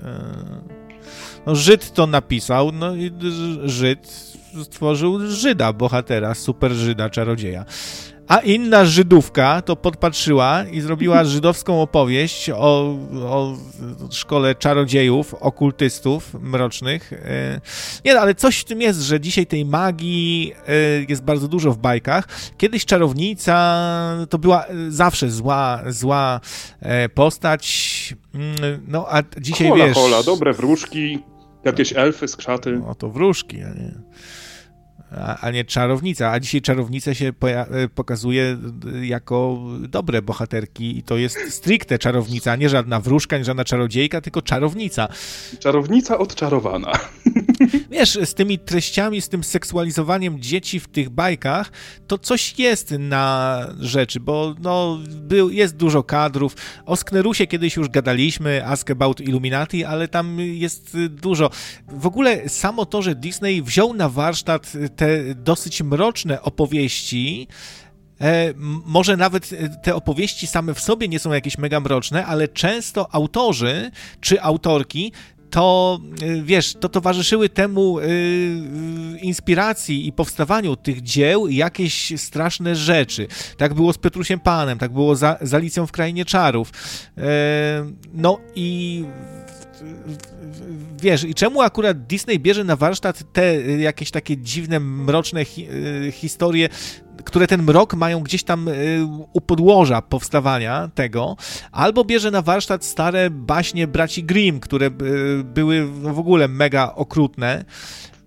No Żyd to napisał, no i Żyd stworzył Żyda, bohatera, super Żyda, czarodzieja. A inna Żydówka to podpatrzyła i zrobiła żydowską opowieść o, o szkole czarodziejów, okultystów mrocznych. Nie no, ale coś w tym jest, że dzisiaj tej magii jest bardzo dużo w bajkach. Kiedyś czarownica to była zawsze zła, zła postać, no a dzisiaj hola, wiesz... hola, dobre wróżki, jakieś elfy z krzaty. No to wróżki, a nie... A, a nie czarownica, a dzisiaj czarownice się poja- pokazuje jako dobre bohaterki i to jest stricte czarownica, nie żadna wróżka, nie żadna czarodziejka, tylko czarownica. Czarownica odczarowana. Wiesz, z tymi treściami, z tym seksualizowaniem dzieci w tych bajkach, to coś jest na rzeczy, bo no, był, jest dużo kadrów. O Sknerusie kiedyś już gadaliśmy, Ask About Illuminati, ale tam jest dużo. W ogóle samo to, że Disney wziął na warsztat te dosyć mroczne opowieści, E, może nawet te opowieści same w sobie nie są jakieś mega mroczne, ale często autorzy czy autorki to, wiesz, to towarzyszyły temu y, y, inspiracji i powstawaniu tych dzieł jakieś straszne rzeczy. Tak było z Petrusiem Panem, tak było za, z Alicją w Krainie Czarów. E, no i wiesz, i czemu akurat Disney bierze na warsztat te jakieś takie dziwne, mroczne hi, y, historie, które ten mrok mają gdzieś tam y, u podłoża powstawania tego, albo bierze na warsztat stare baśnie braci Grimm, które y, były no, w ogóle mega okrutne.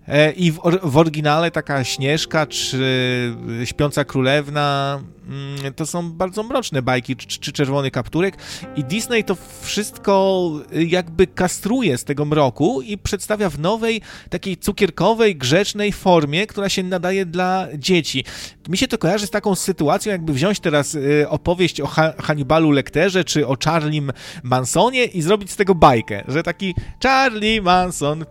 I w, w oryginale taka Śnieżka czy Śpiąca Królewna to są bardzo mroczne bajki, czy, czy Czerwony Kapturek, i Disney to wszystko jakby kastruje z tego mroku i przedstawia w nowej, takiej cukierkowej, grzecznej formie, która się nadaje dla dzieci. Mi się to kojarzy z taką sytuacją, jakby wziąć teraz opowieść o ha- Hannibalu Lecterze czy o Charlie Mansonie i zrobić z tego bajkę, że taki Charlie Manson.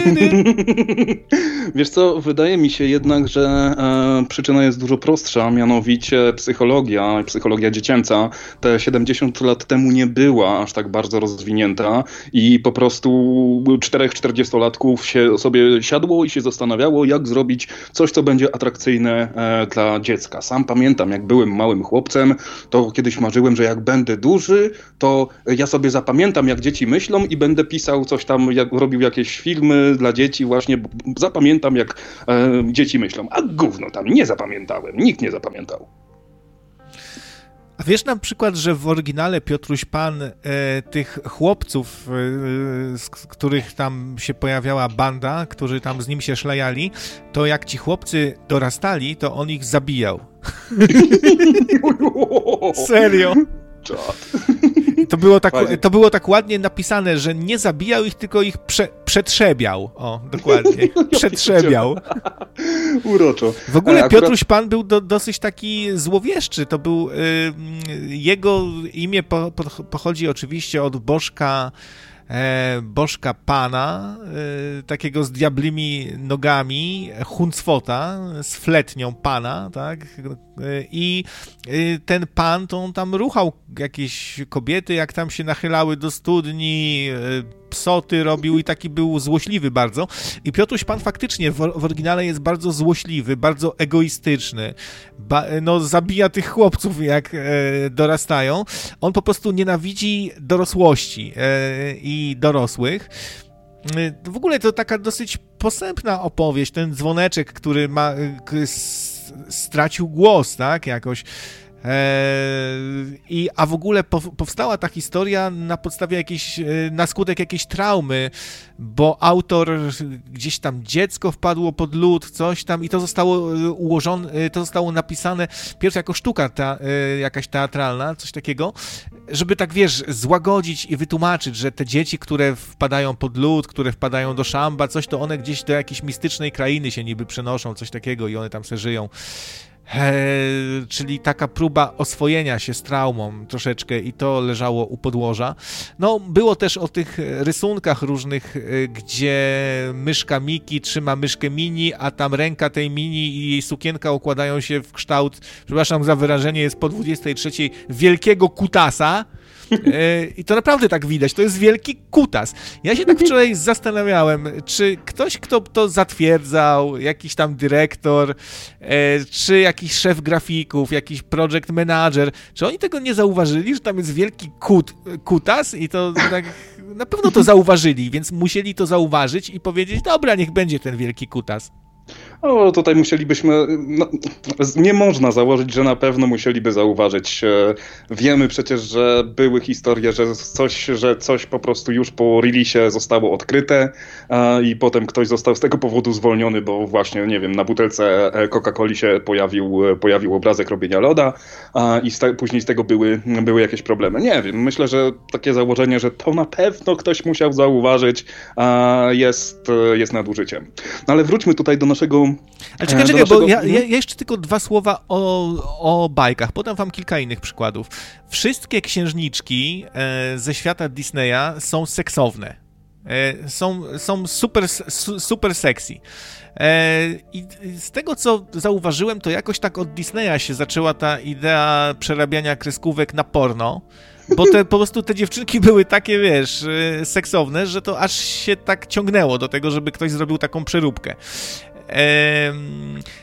Wiesz co, wydaje mi się jednak, że e, przyczyna jest dużo prostsza, mianowicie psychologia, psychologia dziecięca te siedemdziesiąt lat temu nie była aż tak bardzo rozwinięta i po prostu czterech czterdziestolatków się sobie siadło i się zastanawiało, jak zrobić coś, co będzie atrakcyjne e, dla dziecka. Sam pamiętam, jak byłem małym chłopcem, to kiedyś marzyłem, że jak będę duży, to ja sobie zapamiętam, jak dzieci myślą i będę pisał coś tam, jak, robił jakieś filmy dla dzieci właśnie, zapamiętam, jak e, dzieci myślą. A gówno tam, nie zapamiętałem, nikt nie zapamiętał. A wiesz na przykład, że w oryginale Piotruś Pan e, tych chłopców, e, z których tam się pojawiała banda, którzy tam z nim się szlajali, to jak ci chłopcy dorastali, to on ich zabijał. Serio? To było, tak, to było tak ładnie napisane, że nie zabijał ich, tylko ich prze, przetrzebiał. O, dokładnie. Przetrzebiał. Uroczo. W ogóle akurat... Piotruś Pan był do, dosyć taki złowieszczy. To był... Y, jego imię po, po, pochodzi oczywiście od bożka e, bożka Pana, e, takiego z diablimi nogami, Huncwota, z fletnią Pana, tak? I ten pan, to on tam ruchał jakieś kobiety, jak tam się nachylały do studni, psoty robił i taki był złośliwy bardzo. I Piotruś Pan faktycznie w, w oryginale jest bardzo złośliwy, bardzo egoistyczny. Ba, no, zabija tych chłopców, jak e, dorastają. On po prostu nienawidzi dorosłości e, i dorosłych. E, w ogóle to taka dosyć posępna opowieść. Ten dzwoneczek, który ma... K, stracił głos, tak, jakoś. Eee, i, a w ogóle po, powstała ta historia na podstawie jakiejś, na skutek jakiejś traumy, bo autor, gdzieś tam dziecko wpadło pod lód, coś tam i to zostało ułożone, to zostało napisane pierwsze jako sztuka ta, jakaś teatralna, coś takiego, żeby tak, wiesz, złagodzić i wytłumaczyć, że te dzieci, które wpadają pod lód, które wpadają do szamba, coś, to one gdzieś do jakiejś mistycznej krainy się niby przenoszą, coś takiego i one tam se żyją. Eee, czyli taka próba oswojenia się z traumą troszeczkę i to leżało u podłoża. No, było też o tych rysunkach różnych, gdzie myszka Miki trzyma myszkę Mini, a tam ręka tej Mini i jej sukienka układają się w kształt, przepraszam za wyrażenie, jest po dwudziestej trzeciej, wielkiego kutasa. I to naprawdę tak widać, to jest wielki kutas. Ja się tak wczoraj zastanawiałem, czy ktoś, kto to zatwierdzał, jakiś tam dyrektor, czy jakiś szef grafików, jakiś project manager, czy oni tego nie zauważyli, że tam jest wielki kut, kutas i to tak na pewno to zauważyli, więc musieli to zauważyć i powiedzieć, dobra, niech będzie ten wielki kutas. O, tutaj musielibyśmy, no, nie można założyć, że na pewno musieliby zauważyć. Wiemy przecież, że były historie, że coś, że coś po prostu już po releasie zostało odkryte a, i potem ktoś został z tego powodu zwolniony, bo właśnie, nie wiem, na butelce Coca-Coli się pojawił, pojawił obrazek robienia loda a, i sta- później z tego były, były jakieś problemy. Nie wiem, myślę, że takie założenie, że to na pewno ktoś musiał zauważyć, a, jest, jest nadużyciem. No, ale wróćmy tutaj do naszego... Ale czekaj, czekaj, naszego... bo ja, ja jeszcze tylko dwa słowa o, o bajkach. Podam wam kilka innych przykładów. Wszystkie księżniczki e, ze świata Disneya są seksowne. E, są, są super, su, super sexy. E, I z tego, co zauważyłem, to jakoś tak od Disneya się zaczęła ta idea przerabiania kreskówek na porno. Bo te, po prostu te dziewczynki były takie, wiesz, seksowne, że to aż się tak ciągnęło do tego, żeby ktoś zrobił taką przeróbkę.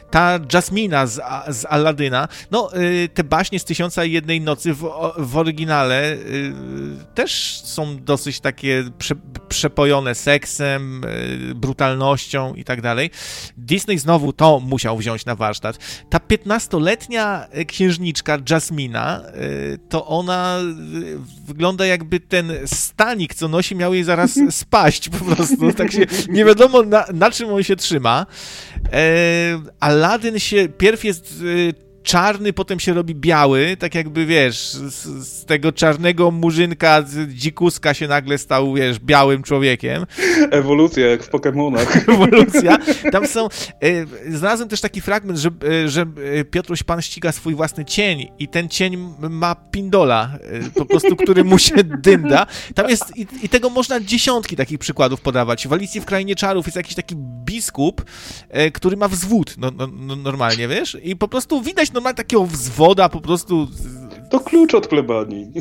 ta Jasmina z, z Aladyna, no te baśnie z Tysiąca i Jednej Nocy w, w oryginale też są dosyć takie prze, przepojone seksem, brutalnością i tak dalej. Disney znowu to musiał wziąć na warsztat. Ta piętnastoletnia księżniczka Jasmina, to ona wygląda jakby ten stanik, co nosi, miał jej zaraz spaść po prostu. Tak się nie wiadomo na, na czym on się trzyma. Aladdin się pierw jest czarny, potem się robi biały, tak jakby, wiesz, z, z tego czarnego murzynka, z dzikuska się nagle stał, wiesz, białym człowiekiem. Ewolucja, jak w Pokemonach. Ewolucja. Tam są... E, znalazłem też taki fragment, że, e, że Piotruś Pan ściga swój własny cień i ten cień ma pindola, e, po prostu, który mu się dynda. Tam jest... I, i tego można dziesiątki takich przykładów podawać. W Alicji w Krainie Czarów jest jakiś taki biskup, e, który ma wzwód, no, no, no, normalnie, wiesz? I po prostu widać normalnie takiego wzwoda po prostu... To klucz od plebanii.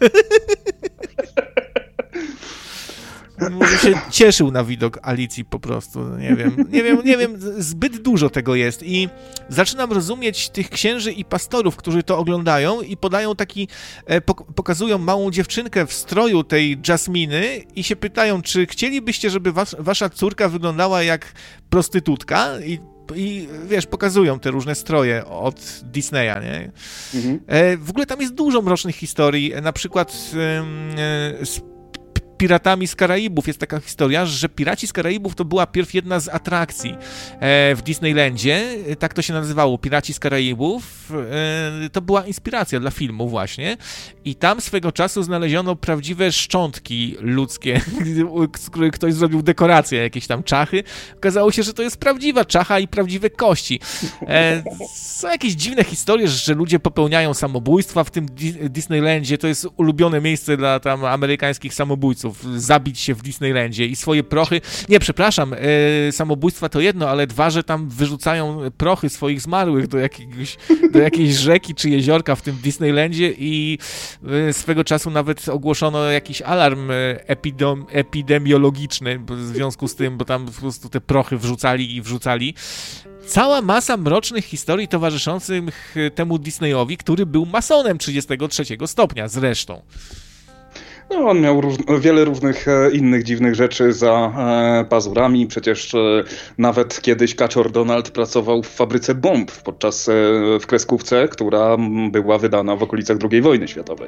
Może się cieszył na widok Alicji po prostu, nie wiem, nie wiem, nie wiem, zbyt dużo tego jest i zaczynam rozumieć tych księży i pastorów, którzy to oglądają i podają taki, pokazują małą dziewczynkę w stroju tej Jasminy i się pytają, czy chcielibyście, żeby was, wasza córka wyglądała jak prostytutka i I wiesz, pokazują te różne stroje od Disneya, nie? Mhm. W ogóle tam jest dużo mrocznych historii, na przykład z Piratami z Karaibów jest taka historia, że Piraci z Karaibów to była pierw jedna z atrakcji w Disneylandzie, tak to się nazywało, Piraci z Karaibów, to była inspiracja dla filmu właśnie i tam swego czasu znaleziono prawdziwe szczątki ludzkie, z których ktoś zrobił dekoracje, jakieś tam czachy. Okazało się, że to jest prawdziwa czacha i prawdziwe kości. Są jakieś dziwne historie, że ludzie popełniają samobójstwa w tym Disneylandzie, to jest ulubione miejsce dla tam amerykańskich samobójców, zabić się w Disneylandzie i swoje prochy, nie, przepraszam, e, samobójstwa to jedno, ale dwa, że tam wyrzucają prochy swoich zmarłych do jakiegoś, do jakiejś rzeki czy jeziorka w tym Disneylandzie i e, swego czasu nawet ogłoszono jakiś alarm epidem, epidemiologiczny w związku z tym, bo tam po prostu te prochy wrzucali i wrzucali. Cała masa mrocznych historii towarzyszących temu Disneyowi, który był masonem trzydziestego trzeciego stopnia zresztą. No, on miał róż, wiele różnych e, innych dziwnych rzeczy za e, pazurami. Przecież e, nawet kiedyś Kaczor Donald pracował w fabryce bomb podczas e, w kreskówce, która była wydana w okolicach drugiej wojny światowej.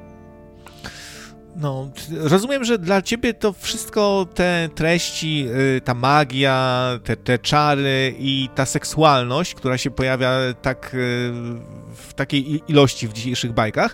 No, rozumiem, że dla ciebie to wszystko, te treści, ta magia, te, te czary i ta seksualność, która się pojawia tak w takiej ilości w dzisiejszych bajkach,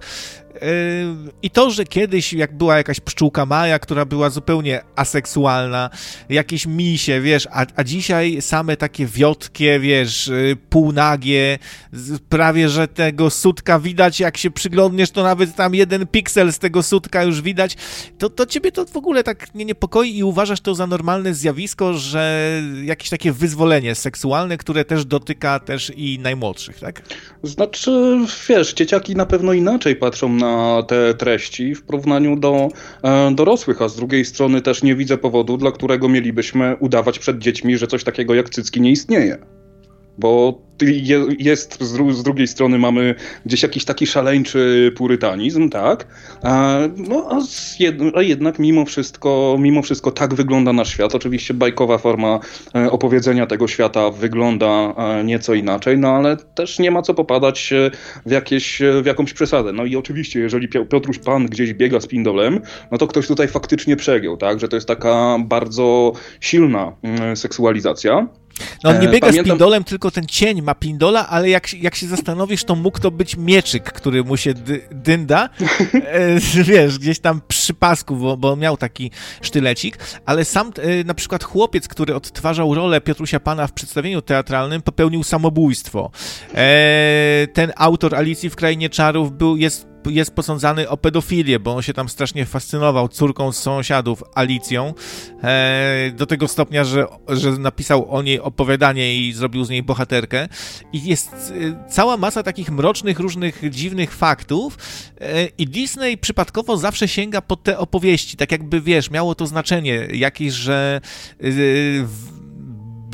i to, że kiedyś jak była jakaś pszczółka Maja, która była zupełnie aseksualna, jakieś misie, wiesz, a, a dzisiaj same takie wiotkie, wiesz, półnagie, prawie, że tego sutka widać, jak się przyglądniesz, to nawet tam jeden piksel z tego sutka już widać, to, to ciebie to w ogóle tak nie niepokoi i uważasz to za normalne zjawisko, że jakieś takie wyzwolenie seksualne, które też dotyka też i najmłodszych, tak? Znaczy, wiesz, dzieciaki na pewno inaczej patrzą na na te treści w porównaniu do e, dorosłych, a z drugiej strony też nie widzę powodu, dla którego mielibyśmy udawać przed dziećmi, że coś takiego jak cycki nie istnieje. Bo jest, z drugiej strony mamy gdzieś jakiś taki szaleńczy purytanizm, tak? A, no a, jed, a jednak mimo wszystko, mimo wszystko tak wygląda nasz świat. Oczywiście bajkowa forma opowiedzenia tego świata wygląda nieco inaczej, no ale też nie ma co popadać w, jakieś, w jakąś przesadę. No i oczywiście, jeżeli Piotruś Pan gdzieś biega z pindolem, no to ktoś tutaj faktycznie przegiął, tak? Że to jest taka bardzo silna seksualizacja. No on nie biega Pamiętam... z pindolem, tylko ten cień ma pindola, ale jak, jak się zastanowisz, to mógł to być mieczyk, który mu się dy, dynda, e, wiesz, gdzieś tam przy pasku, bo, bo on miał taki sztylecik, ale sam e, na przykład chłopiec, który odtwarzał rolę Piotrusia Pana w przedstawieniu teatralnym, popełnił samobójstwo. E, ten autor Alicji w Krainie Czarów był, jest jest posądzany o pedofilię, bo on się tam strasznie fascynował córką z sąsiadów, Alicją, e, do tego stopnia, że, że napisał o niej opowiadanie i zrobił z niej bohaterkę. I jest e, cała masa takich mrocznych, różnych dziwnych faktów e, i Disney przypadkowo zawsze sięga po te opowieści, tak jakby, wiesz, miało to znaczenie jakieś, że e, w,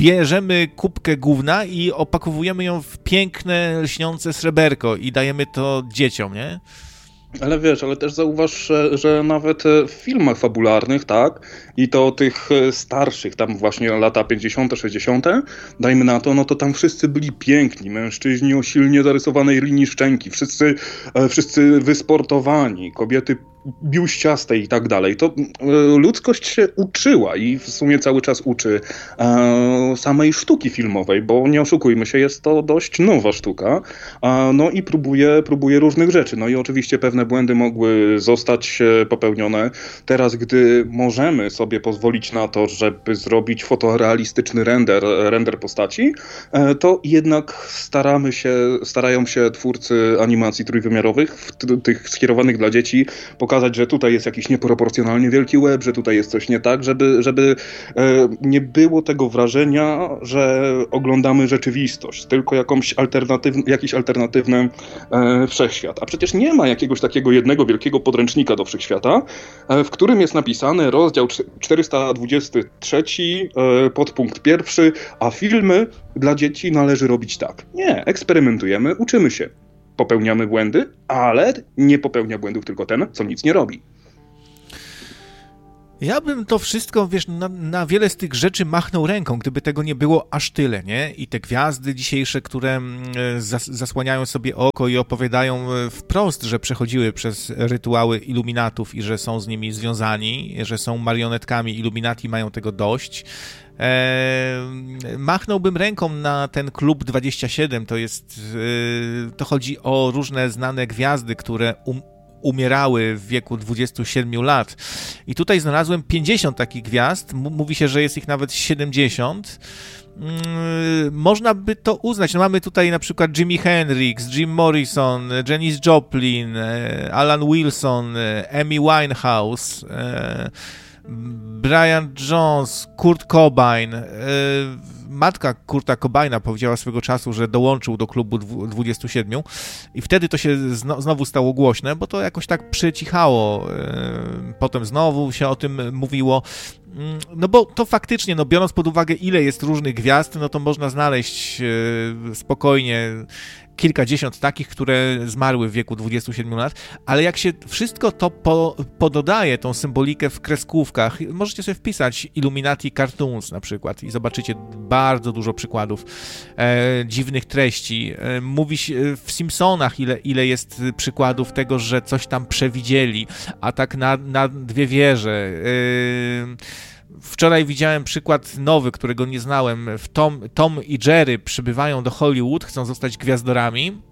bierzemy kubkę gówna i opakowujemy ją w piękne, lśniące sreberko i dajemy to dzieciom, nie? Ale wiesz, ale też zauważ, że, że nawet w filmach fabularnych, tak, i to tych starszych, tam właśnie lata pięćdziesiąte, sześćdziesiąte, dajmy na to, no to tam wszyscy byli piękni, mężczyźni o silnie zarysowanej linii szczęki, wszyscy, wszyscy wysportowani, kobiety biuściaste i tak dalej. To e, ludzkość się uczyła i w sumie cały czas uczy e, samej sztuki filmowej, bo nie oszukujmy się, jest to dość nowa sztuka, e, no i próbuje, próbuje różnych rzeczy. No i oczywiście pewne błędy mogły zostać e, popełnione. Teraz, gdy możemy sobie pozwolić na to, żeby zrobić fotorealistyczny render, render postaci, e, to jednak staramy się, starają się twórcy animacji trójwymiarowych, w t- tych skierowanych dla dzieci, pokazać, że tutaj jest jakiś nieproporcjonalnie wielki łeb, że tutaj jest coś nie tak, żeby, żeby e, nie było tego wrażenia, że oglądamy rzeczywistość, tylko jakąś alternatyw, jakiś alternatywny e, wszechświat. A przecież nie ma jakiegoś takiego jednego wielkiego podręcznika do wszechświata, e, w którym jest napisany rozdział czterysta dwudziesty trzeci, e, podpunkt pierwszy, a filmy dla dzieci należy robić tak. Nie, eksperymentujemy, uczymy się. Popełniamy błędy, ale nie popełnia błędów tylko ten, co nic nie robi. Ja bym to wszystko, wiesz, na, na wiele z tych rzeczy machnął ręką, gdyby tego nie było aż tyle, nie? I te gwiazdy dzisiejsze, które zas, zasłaniają sobie oko i opowiadają wprost, że przechodziły przez rytuały iluminatów i że są z nimi związani, że są marionetkami Illuminati, mają tego dość. Eee, machnąłbym ręką na ten Klub dwadzieścia siedem, to jest, e, to chodzi o różne znane gwiazdy, które um, umierały w wieku dwudziestu siedmiu lat. I tutaj znalazłem pięćdziesiąt takich gwiazd, M- mówi się, że jest ich nawet siedemdziesiąt. Hmm, można by to uznać. No mamy tutaj na przykład Jimi Hendrix, Jim Morrison, Janis Joplin, Alan Wilson, Amy Winehouse, Brian Jones, Kurt Cobain. Matka Kurta Cobaina powiedziała swego czasu, że dołączył do klubu dwudziestu siedmiu i wtedy to się znowu stało głośne, bo to jakoś tak przycichało. Potem znowu się o tym mówiło. No bo to faktycznie, no biorąc pod uwagę, ile jest różnych gwiazd, no to można znaleźć spokojnie kilkadziesiąt takich, które zmarły w wieku dwudziestu siedmiu lat, ale jak się wszystko to po, pododaje, tą symbolikę w kreskówkach, możecie sobie wpisać Illuminati Cartoons na przykład i zobaczycie bardzo dużo przykładów e, dziwnych treści. E, mówi się w Simpsonach, ile, ile jest przykładów tego, że coś tam przewidzieli, atak na, na dwie wieże. E, Wczoraj widziałem przykład nowy, którego nie znałem. W Tom, Tom i Jerry przybywają do Hollywood, chcą zostać gwiazdorami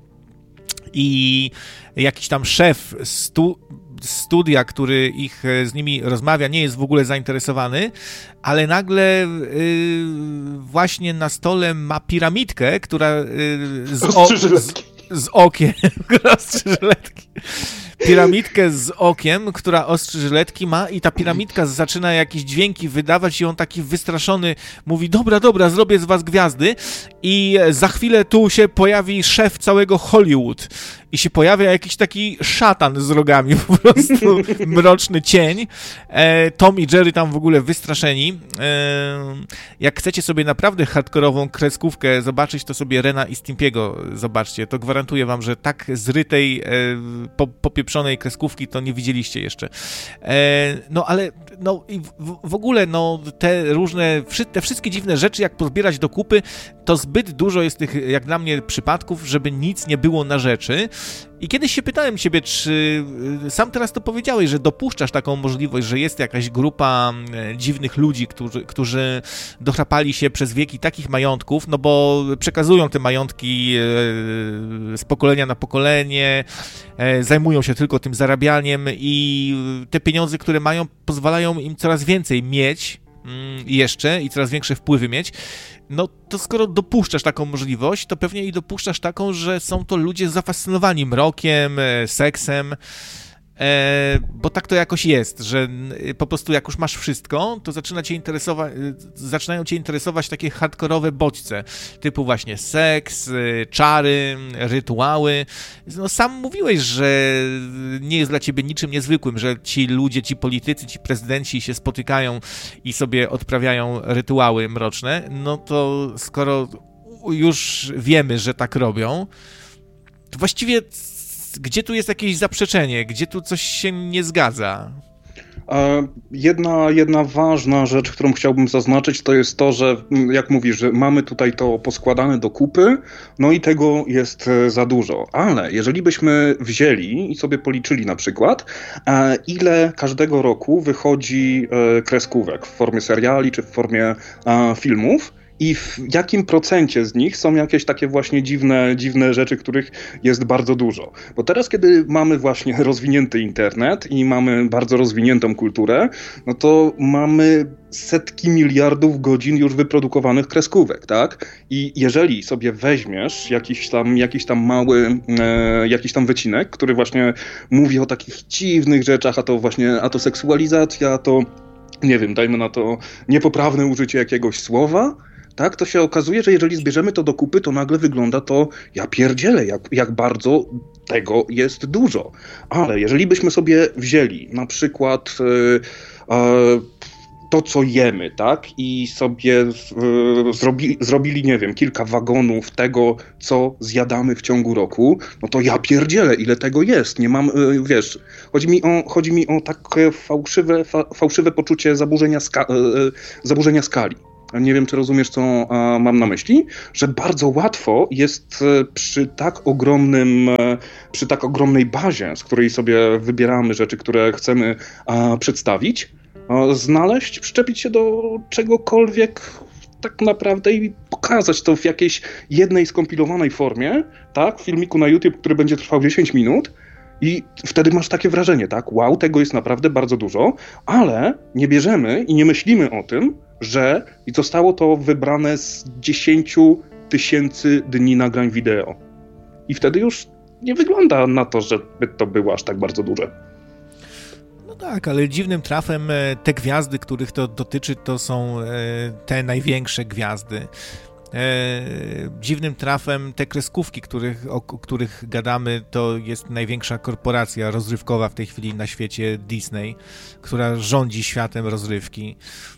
i jakiś tam szef stu, studia, który ich z nimi rozmawia, nie jest w ogóle zainteresowany, ale nagle yy, właśnie na stole ma piramidkę, która yy, z, o, z, z okiem, ostrzy żyletki. Piramidkę z okiem, która ostrzy żyletki ma i ta piramidka zaczyna jakieś dźwięki wydawać i on taki wystraszony mówi, dobra, dobra, zrobię z was gwiazdy i za chwilę tu się pojawi szef całego Hollywood i się pojawia jakiś taki szatan z rogami, po prostu mroczny cień. E, Tom i Jerry tam w ogóle wystraszeni. E, jak chcecie sobie naprawdę hardkorową kreskówkę zobaczyć, to sobie Rena i Stimpy'ego zobaczcie. To gwarantuję wam, że tak zrytej, e, po, popieprzonej kreskówki to nie widzieliście jeszcze. E, no ale no i w, w ogóle no te różne, te wszystkie dziwne rzeczy, jak pozbierać do kupy, to zbyt dużo jest tych, jak dla mnie, przypadków, żeby nic nie było na rzeczy. I kiedyś się pytałem ciebie, czy sam teraz to powiedziałeś, że dopuszczasz taką możliwość, że jest jakaś grupa dziwnych ludzi, którzy, którzy dochrapali się przez wieki takich majątków, no bo przekazują te majątki z pokolenia na pokolenie, zajmują się tylko tym zarabianiem i te pieniądze, które mają, pozwalają im coraz więcej mieć jeszcze i coraz większe wpływy mieć. No to skoro dopuszczasz taką możliwość, to pewnie i dopuszczasz taką, że są to ludzie zafascynowani mrokiem, seksem E, bo tak to jakoś jest, że po prostu jak już masz wszystko, to zaczyna cię interesować, zaczynają cię interesować takie hardkorowe bodźce, typu właśnie seks, czary, rytuały. No sam mówiłeś, że nie jest dla ciebie niczym niezwykłym, że ci ludzie, ci politycy, ci prezydenci się spotykają i sobie odprawiają rytuały mroczne, no to skoro już wiemy, że tak robią, to właściwie gdzie tu jest jakieś zaprzeczenie? Gdzie tu coś się nie zgadza? Jedna, jedna ważna rzecz, którą chciałbym zaznaczyć, to jest to, że jak mówisz, że mamy tutaj to poskładane do kupy, no i tego jest za dużo. Ale jeżeli byśmy wzięli i sobie policzyli na przykład, ile każdego roku wychodzi kreskówek w formie seriali czy w formie filmów, i w jakim procencie z nich są jakieś takie właśnie dziwne, dziwne rzeczy, których jest bardzo dużo. Bo teraz, kiedy mamy właśnie rozwinięty internet i mamy bardzo rozwiniętą kulturę, no to mamy setki miliardów godzin już wyprodukowanych kreskówek, tak? I jeżeli sobie weźmiesz jakiś tam, jakiś tam mały, e, jakiś tam wycinek, który właśnie mówi o takich dziwnych rzeczach, a to właśnie, a to seksualizacja, a to, nie wiem, dajmy na to niepoprawne użycie jakiegoś słowa, tak, to się okazuje, że jeżeli zbierzemy to do kupy, to nagle wygląda to, ja pierdzielę, jak, jak bardzo tego jest dużo. Ale jeżeli byśmy sobie wzięli na przykład e, e, to, co jemy, tak, i sobie e, zrobi, zrobili, nie wiem, kilka wagonów tego, co zjadamy w ciągu roku, no to ja pierdzielę, ile tego jest. Nie mam, e, wiesz, chodzi mi o, chodzi mi o takie fałszywe, fa, fałszywe poczucie zaburzenia, ska, e, zaburzenia skali. Nie wiem, czy rozumiesz, co a, mam na myśli, że bardzo łatwo jest przy tak ogromnym, przy tak ogromnej bazie, z której sobie wybieramy rzeczy, które chcemy a, przedstawić, a, znaleźć, przyczepić się do czegokolwiek tak naprawdę i pokazać to w jakiejś jednej skompilowanej formie, tak, w filmiku na YouTube, który będzie trwał dziesięć minut, i wtedy masz takie wrażenie, tak, wow, tego jest naprawdę bardzo dużo, ale nie bierzemy i nie myślimy o tym, że zostało to wybrane z dziesięciu tysięcy dni nagrań wideo. I wtedy już nie wygląda na to, żeby to było aż tak bardzo duże. No tak, ale dziwnym trafem te gwiazdy, których to dotyczy, to są te największe gwiazdy. Dziwnym trafem te kreskówki, których, o których gadamy, to jest największa korporacja rozrywkowa w tej chwili na świecie, Disney, która rządzi światem rozrywki.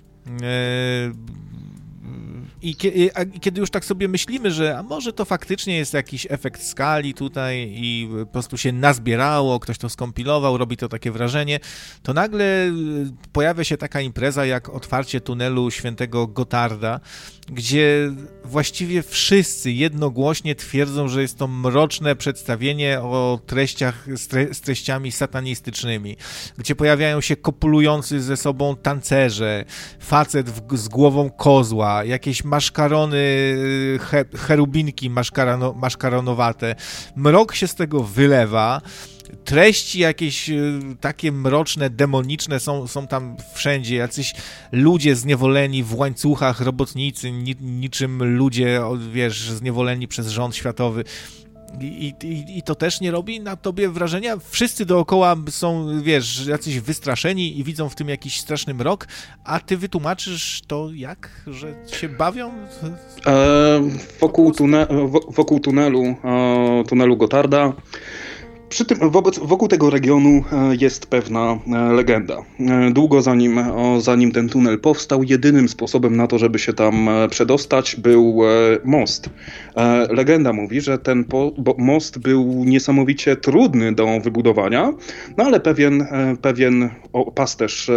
I kiedy już tak sobie myślimy, że a może to faktycznie jest jakiś efekt skali tutaj i po prostu się nazbierało, ktoś to skompilował, robi to takie wrażenie, to nagle pojawia się taka impreza jak otwarcie tunelu Świętego Gotarda, gdzie właściwie wszyscy jednogłośnie twierdzą, że jest to mroczne przedstawienie o treściach z, tre, z treściami satanistycznymi, gdzie pojawiają się kopulujący ze sobą tancerze, facet w, z głową kozła, jakieś maszkarony, he, cherubinki maszkarano, maszkaronowate. Mrok się z tego wylewa. Treści jakieś takie mroczne, demoniczne są, są tam wszędzie, jacyś ludzie zniewoleni w łańcuchach, robotnicy, ni, niczym ludzie, wiesz, zniewoleni przez rząd światowy. I, i, I to też nie robi na tobie wrażenia? Wszyscy dookoła są, wiesz, jacyś wystraszeni i widzą w tym jakiś straszny mrok, a ty wytłumaczysz to jak? Że się bawią? E, wokół, tune, wokół tunelu, e, tunelu Gotarda Przy tym, wobec, wokół tego regionu jest pewna legenda. Długo zanim, zanim ten tunel powstał, jedynym sposobem na to, żeby się tam przedostać, był most. Legenda mówi, że ten po, most był niesamowicie trudny do wybudowania, no ale pewien, pewien pasterz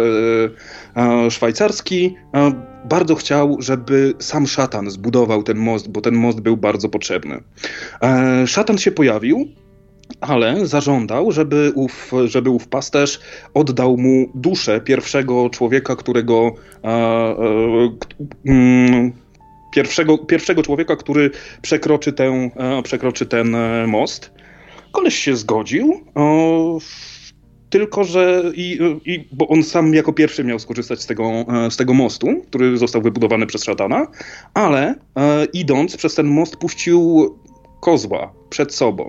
szwajcarski bardzo chciał, żeby sam szatan zbudował ten most, bo ten most był bardzo potrzebny. Szatan się pojawił, ale zażądał, żeby ów, żeby ów pasterz oddał mu duszę pierwszego człowieka, którego e, e, mm, pierwszego, pierwszego człowieka, który przekroczy, tę, e, przekroczy ten most. Koleś się zgodził, o, tylko że i, i, bo on sam jako pierwszy miał skorzystać z tego, z tego mostu, który został wybudowany przez szatana, ale e, idąc przez ten most puścił kozła przed sobą.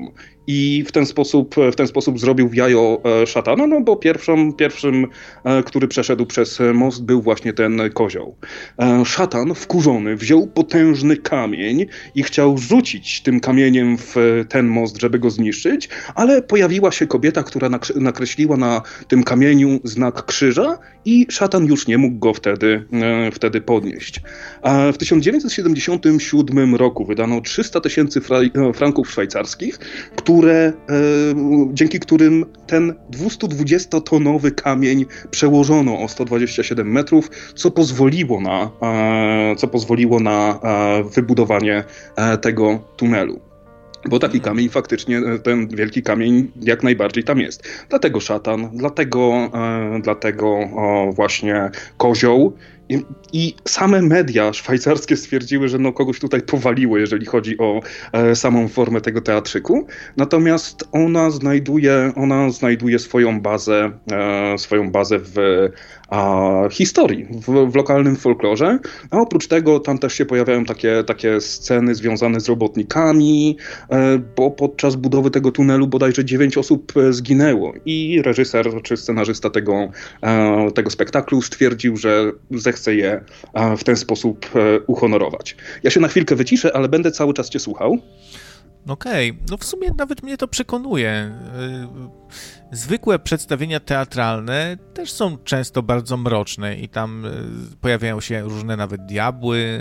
i w ten sposób, w ten sposób zrobił w jajo szatana, no bo pierwszą, pierwszym, który przeszedł przez most, był właśnie ten kozioł. Szatan wkurzony wziął potężny kamień i chciał rzucić tym kamieniem w ten most, żeby go zniszczyć, ale pojawiła się kobieta, która nakreśliła na tym kamieniu znak krzyża i szatan już nie mógł go wtedy, wtedy podnieść. A w tysiąc dziewięćset siedemdziesiątym siódmym roku wydano trzysta tysięcy franków szwajcarskich, które, dzięki którym ten dwustodwudziestotonowy kamień przełożono o sto dwadzieścia siedem metrów, co pozwoliło na, co pozwoliło na wybudowanie tego tunelu. Bo taki kamień faktycznie, ten wielki kamień jak najbardziej tam jest. Dlatego szatan, dlatego, dlatego właśnie kozioł. I, I same media szwajcarskie stwierdziły, że no kogoś tutaj powaliło, jeżeli chodzi o e, samą formę tego teatrzyku. Natomiast ona znajduje, ona znajduje swoją bazę, e, swoją bazę w a, historii, w, w lokalnym folklorze. A oprócz tego tam też się pojawiają takie, takie sceny związane z robotnikami, e, bo podczas budowy tego tunelu bodajże dziewięć osób zginęło. I reżyser czy scenarzysta tego, e, tego spektaklu stwierdził, że ze chce je w ten sposób uhonorować. Ja się na chwilkę wyciszę, ale będę cały czas cię słuchał. Okej, okay. No w sumie nawet mnie to przekonuje. Zwykłe przedstawienia teatralne też są często bardzo mroczne i tam pojawiają się różne nawet diabły.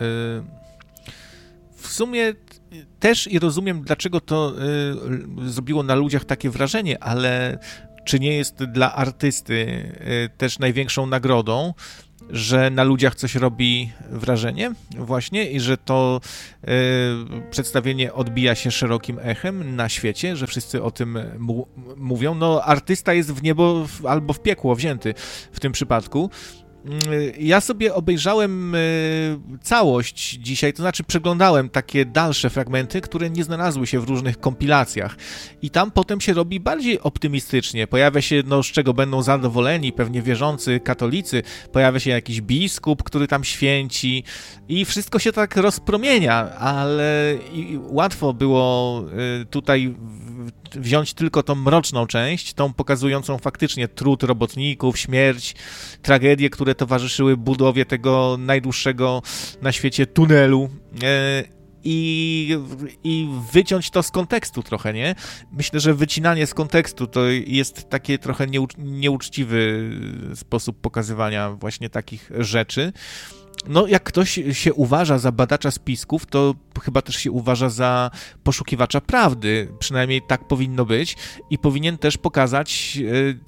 W sumie też i rozumiem, dlaczego to zrobiło na ludziach takie wrażenie, ale czy nie jest dla artysty też największą nagrodą, że na ludziach coś robi wrażenie właśnie i że to y, przedstawienie odbija się szerokim echem na świecie, że wszyscy o tym mu- mówią. No artysta jest w niebo w, albo w piekło wzięty w tym przypadku. Ja sobie obejrzałem całość dzisiaj, to znaczy przeglądałem takie dalsze fragmenty, które nie znalazły się w różnych kompilacjach i tam potem się robi bardziej optymistycznie. Pojawia się, no z czego będą zadowoleni pewnie wierzący katolicy, pojawia się jakiś biskup, który tam święci i wszystko się tak rozpromienia, ale łatwo było tutaj wziąć tylko tą mroczną część, tą pokazującą faktycznie trud robotników, śmierć, tragedie, które towarzyszyły budowie tego najdłuższego na świecie tunelu i, i wyciąć to z kontekstu trochę, nie? Myślę, że wycinanie z kontekstu to jest taki trochę nieucz- nieuczciwy sposób pokazywania właśnie takich rzeczy. No, jak ktoś się uważa za badacza spisków, to chyba też się uważa za poszukiwacza prawdy. Przynajmniej tak powinno być i powinien też pokazać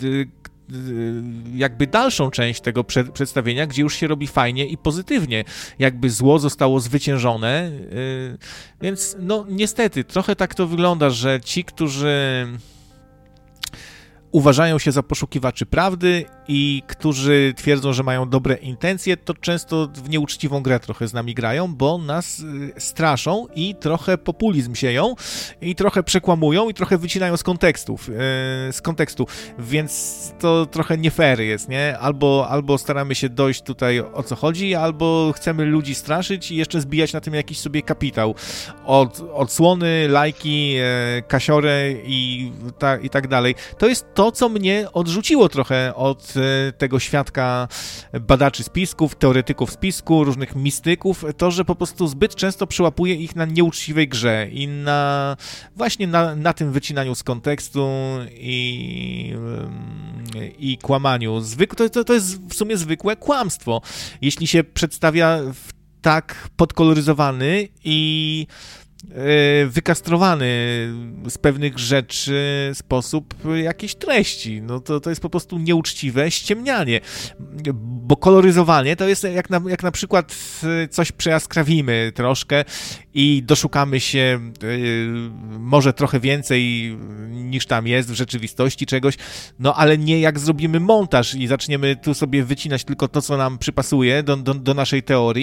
jakby dalszą część tego przedstawienia, gdzie już się robi fajnie i pozytywnie. Jakby zło zostało zwyciężone. Więc no niestety, trochę tak to wygląda, że ci, którzy uważają się za poszukiwaczy prawdy i którzy twierdzą, że mają dobre intencje, to często w nieuczciwą grę trochę z nami grają, bo nas straszą i trochę populizm sieją i trochę przekłamują i trochę wycinają z kontekstów, yy, z kontekstu, więc to trochę nie fair jest, nie? Albo, albo staramy się dojść tutaj o co chodzi, albo chcemy ludzi straszyć i jeszcze zbijać na tym jakiś sobie kapitał. Od, odsłony, lajki, yy, kasiory i, ta, i tak dalej. To jest to, co mnie odrzuciło trochę od tego świadka badaczy spisków, teoretyków spisku, różnych mistyków, to, że po prostu zbyt często przyłapuje ich na nieuczciwej grze i na właśnie na, na tym wycinaniu z kontekstu i, i kłamaniu. Zwykle, to, to jest w sumie zwykłe kłamstwo. Jeśli się przedstawia w tak podkoloryzowany i wykastrowany z pewnych rzeczy sposób jakiejś treści. No to, to jest po prostu nieuczciwe ściemnianie, bo koloryzowanie to jest jak na, jak na przykład coś przejaskrawimy troszkę i doszukamy się yy, może trochę więcej niż tam jest w rzeczywistości czegoś, no ale nie jak zrobimy montaż i zaczniemy tu sobie wycinać tylko to, co nam przypasuje do, do, do naszej teorii,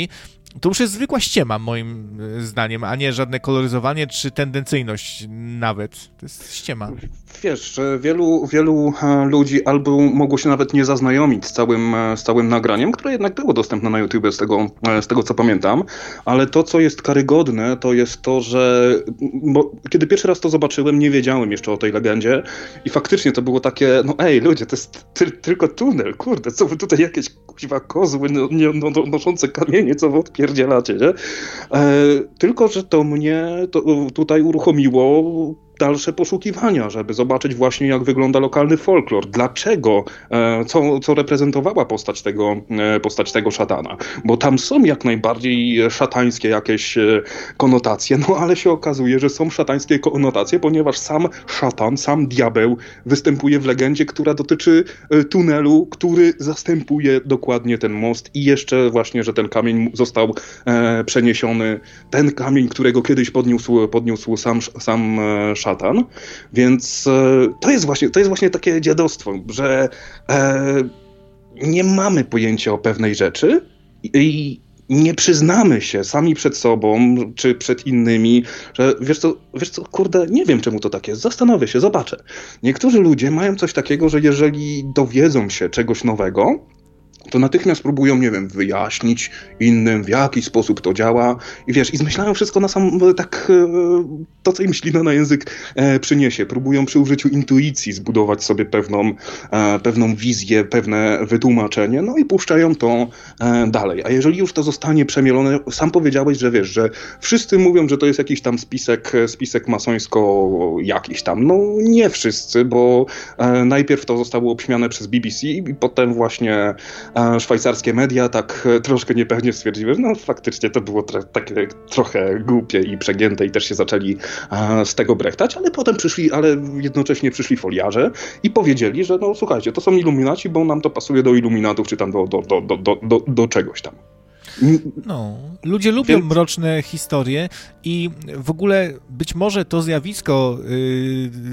to już jest zwykła ściema, moim zdaniem, a nie żadne koloryzowanie czy tendencyjność nawet. To jest ściema. Wiesz, że wielu, wielu ludzi albo mogło się nawet nie zaznajomić z całym, z całym nagraniem, które jednak było dostępne na YouTubie, z tego, z tego co pamiętam, ale to, co jest karygodne, to jest to, że bo kiedy pierwszy raz to zobaczyłem, nie wiedziałem jeszcze o tej legendzie i faktycznie to było takie, no ej, ludzie, to jest ty, tylko tunel, kurde, co wy tutaj jakieś kuźwa kozły no, nie, no, noszące kamienie, co wy odpierdzielacie, nie? E, tylko, że to mnie to tutaj uruchomiło dalsze poszukiwania, żeby zobaczyć właśnie, jak wygląda lokalny folklor. Dlaczego, e, co, co reprezentowała postać tego, e, postać tego szatana. Bo tam są jak najbardziej szatańskie jakieś e, konotacje, no ale się okazuje, że są szatańskie konotacje, ponieważ sam szatan, sam diabeł występuje w legendzie, która dotyczy e, tunelu, który zastępuje dokładnie ten most i jeszcze właśnie, że ten kamień został e, przeniesiony, ten kamień, którego kiedyś podniósł, podniósł sam, sam e, szatan, więc e, to jest właśnie, to jest właśnie takie dziadostwo, że e, nie mamy pojęcia o pewnej rzeczy i, i nie przyznamy się sami przed sobą, czy przed innymi, że wiesz co, wiesz co, kurde, nie wiem czemu to tak jest, zastanowię się, zobaczę. Niektórzy ludzie mają coś takiego, że jeżeli dowiedzą się czegoś nowego, to natychmiast próbują, nie wiem, wyjaśnić innym, w jaki sposób to działa i wiesz, i zmyślają wszystko na sam, tak, to co im ślina na język e, przyniesie. Próbują przy użyciu intuicji zbudować sobie pewną, e, pewną wizję, pewne wytłumaczenie, no i puszczają to e, dalej. A jeżeli już to zostanie przemielone, sam powiedziałeś, że wiesz, że wszyscy mówią, że to jest jakiś tam spisek, spisek masońsko jakiś tam. No nie wszyscy, bo e, najpierw to zostało obśmiane przez B B C i potem właśnie a szwajcarskie media tak troszkę niepewnie stwierdziły, że no faktycznie to było tra- takie trochę głupie i przegięte i też się zaczęli a, z tego brechtać, ale potem przyszli, ale jednocześnie przyszli foliarze i powiedzieli, że no słuchajcie, to są iluminaci, bo nam to pasuje do iluminatów, czy tam do, do, do, do, do, do, do czegoś tam. No, ludzie lubią Więc... mroczne historie i w ogóle być może to zjawisko yy,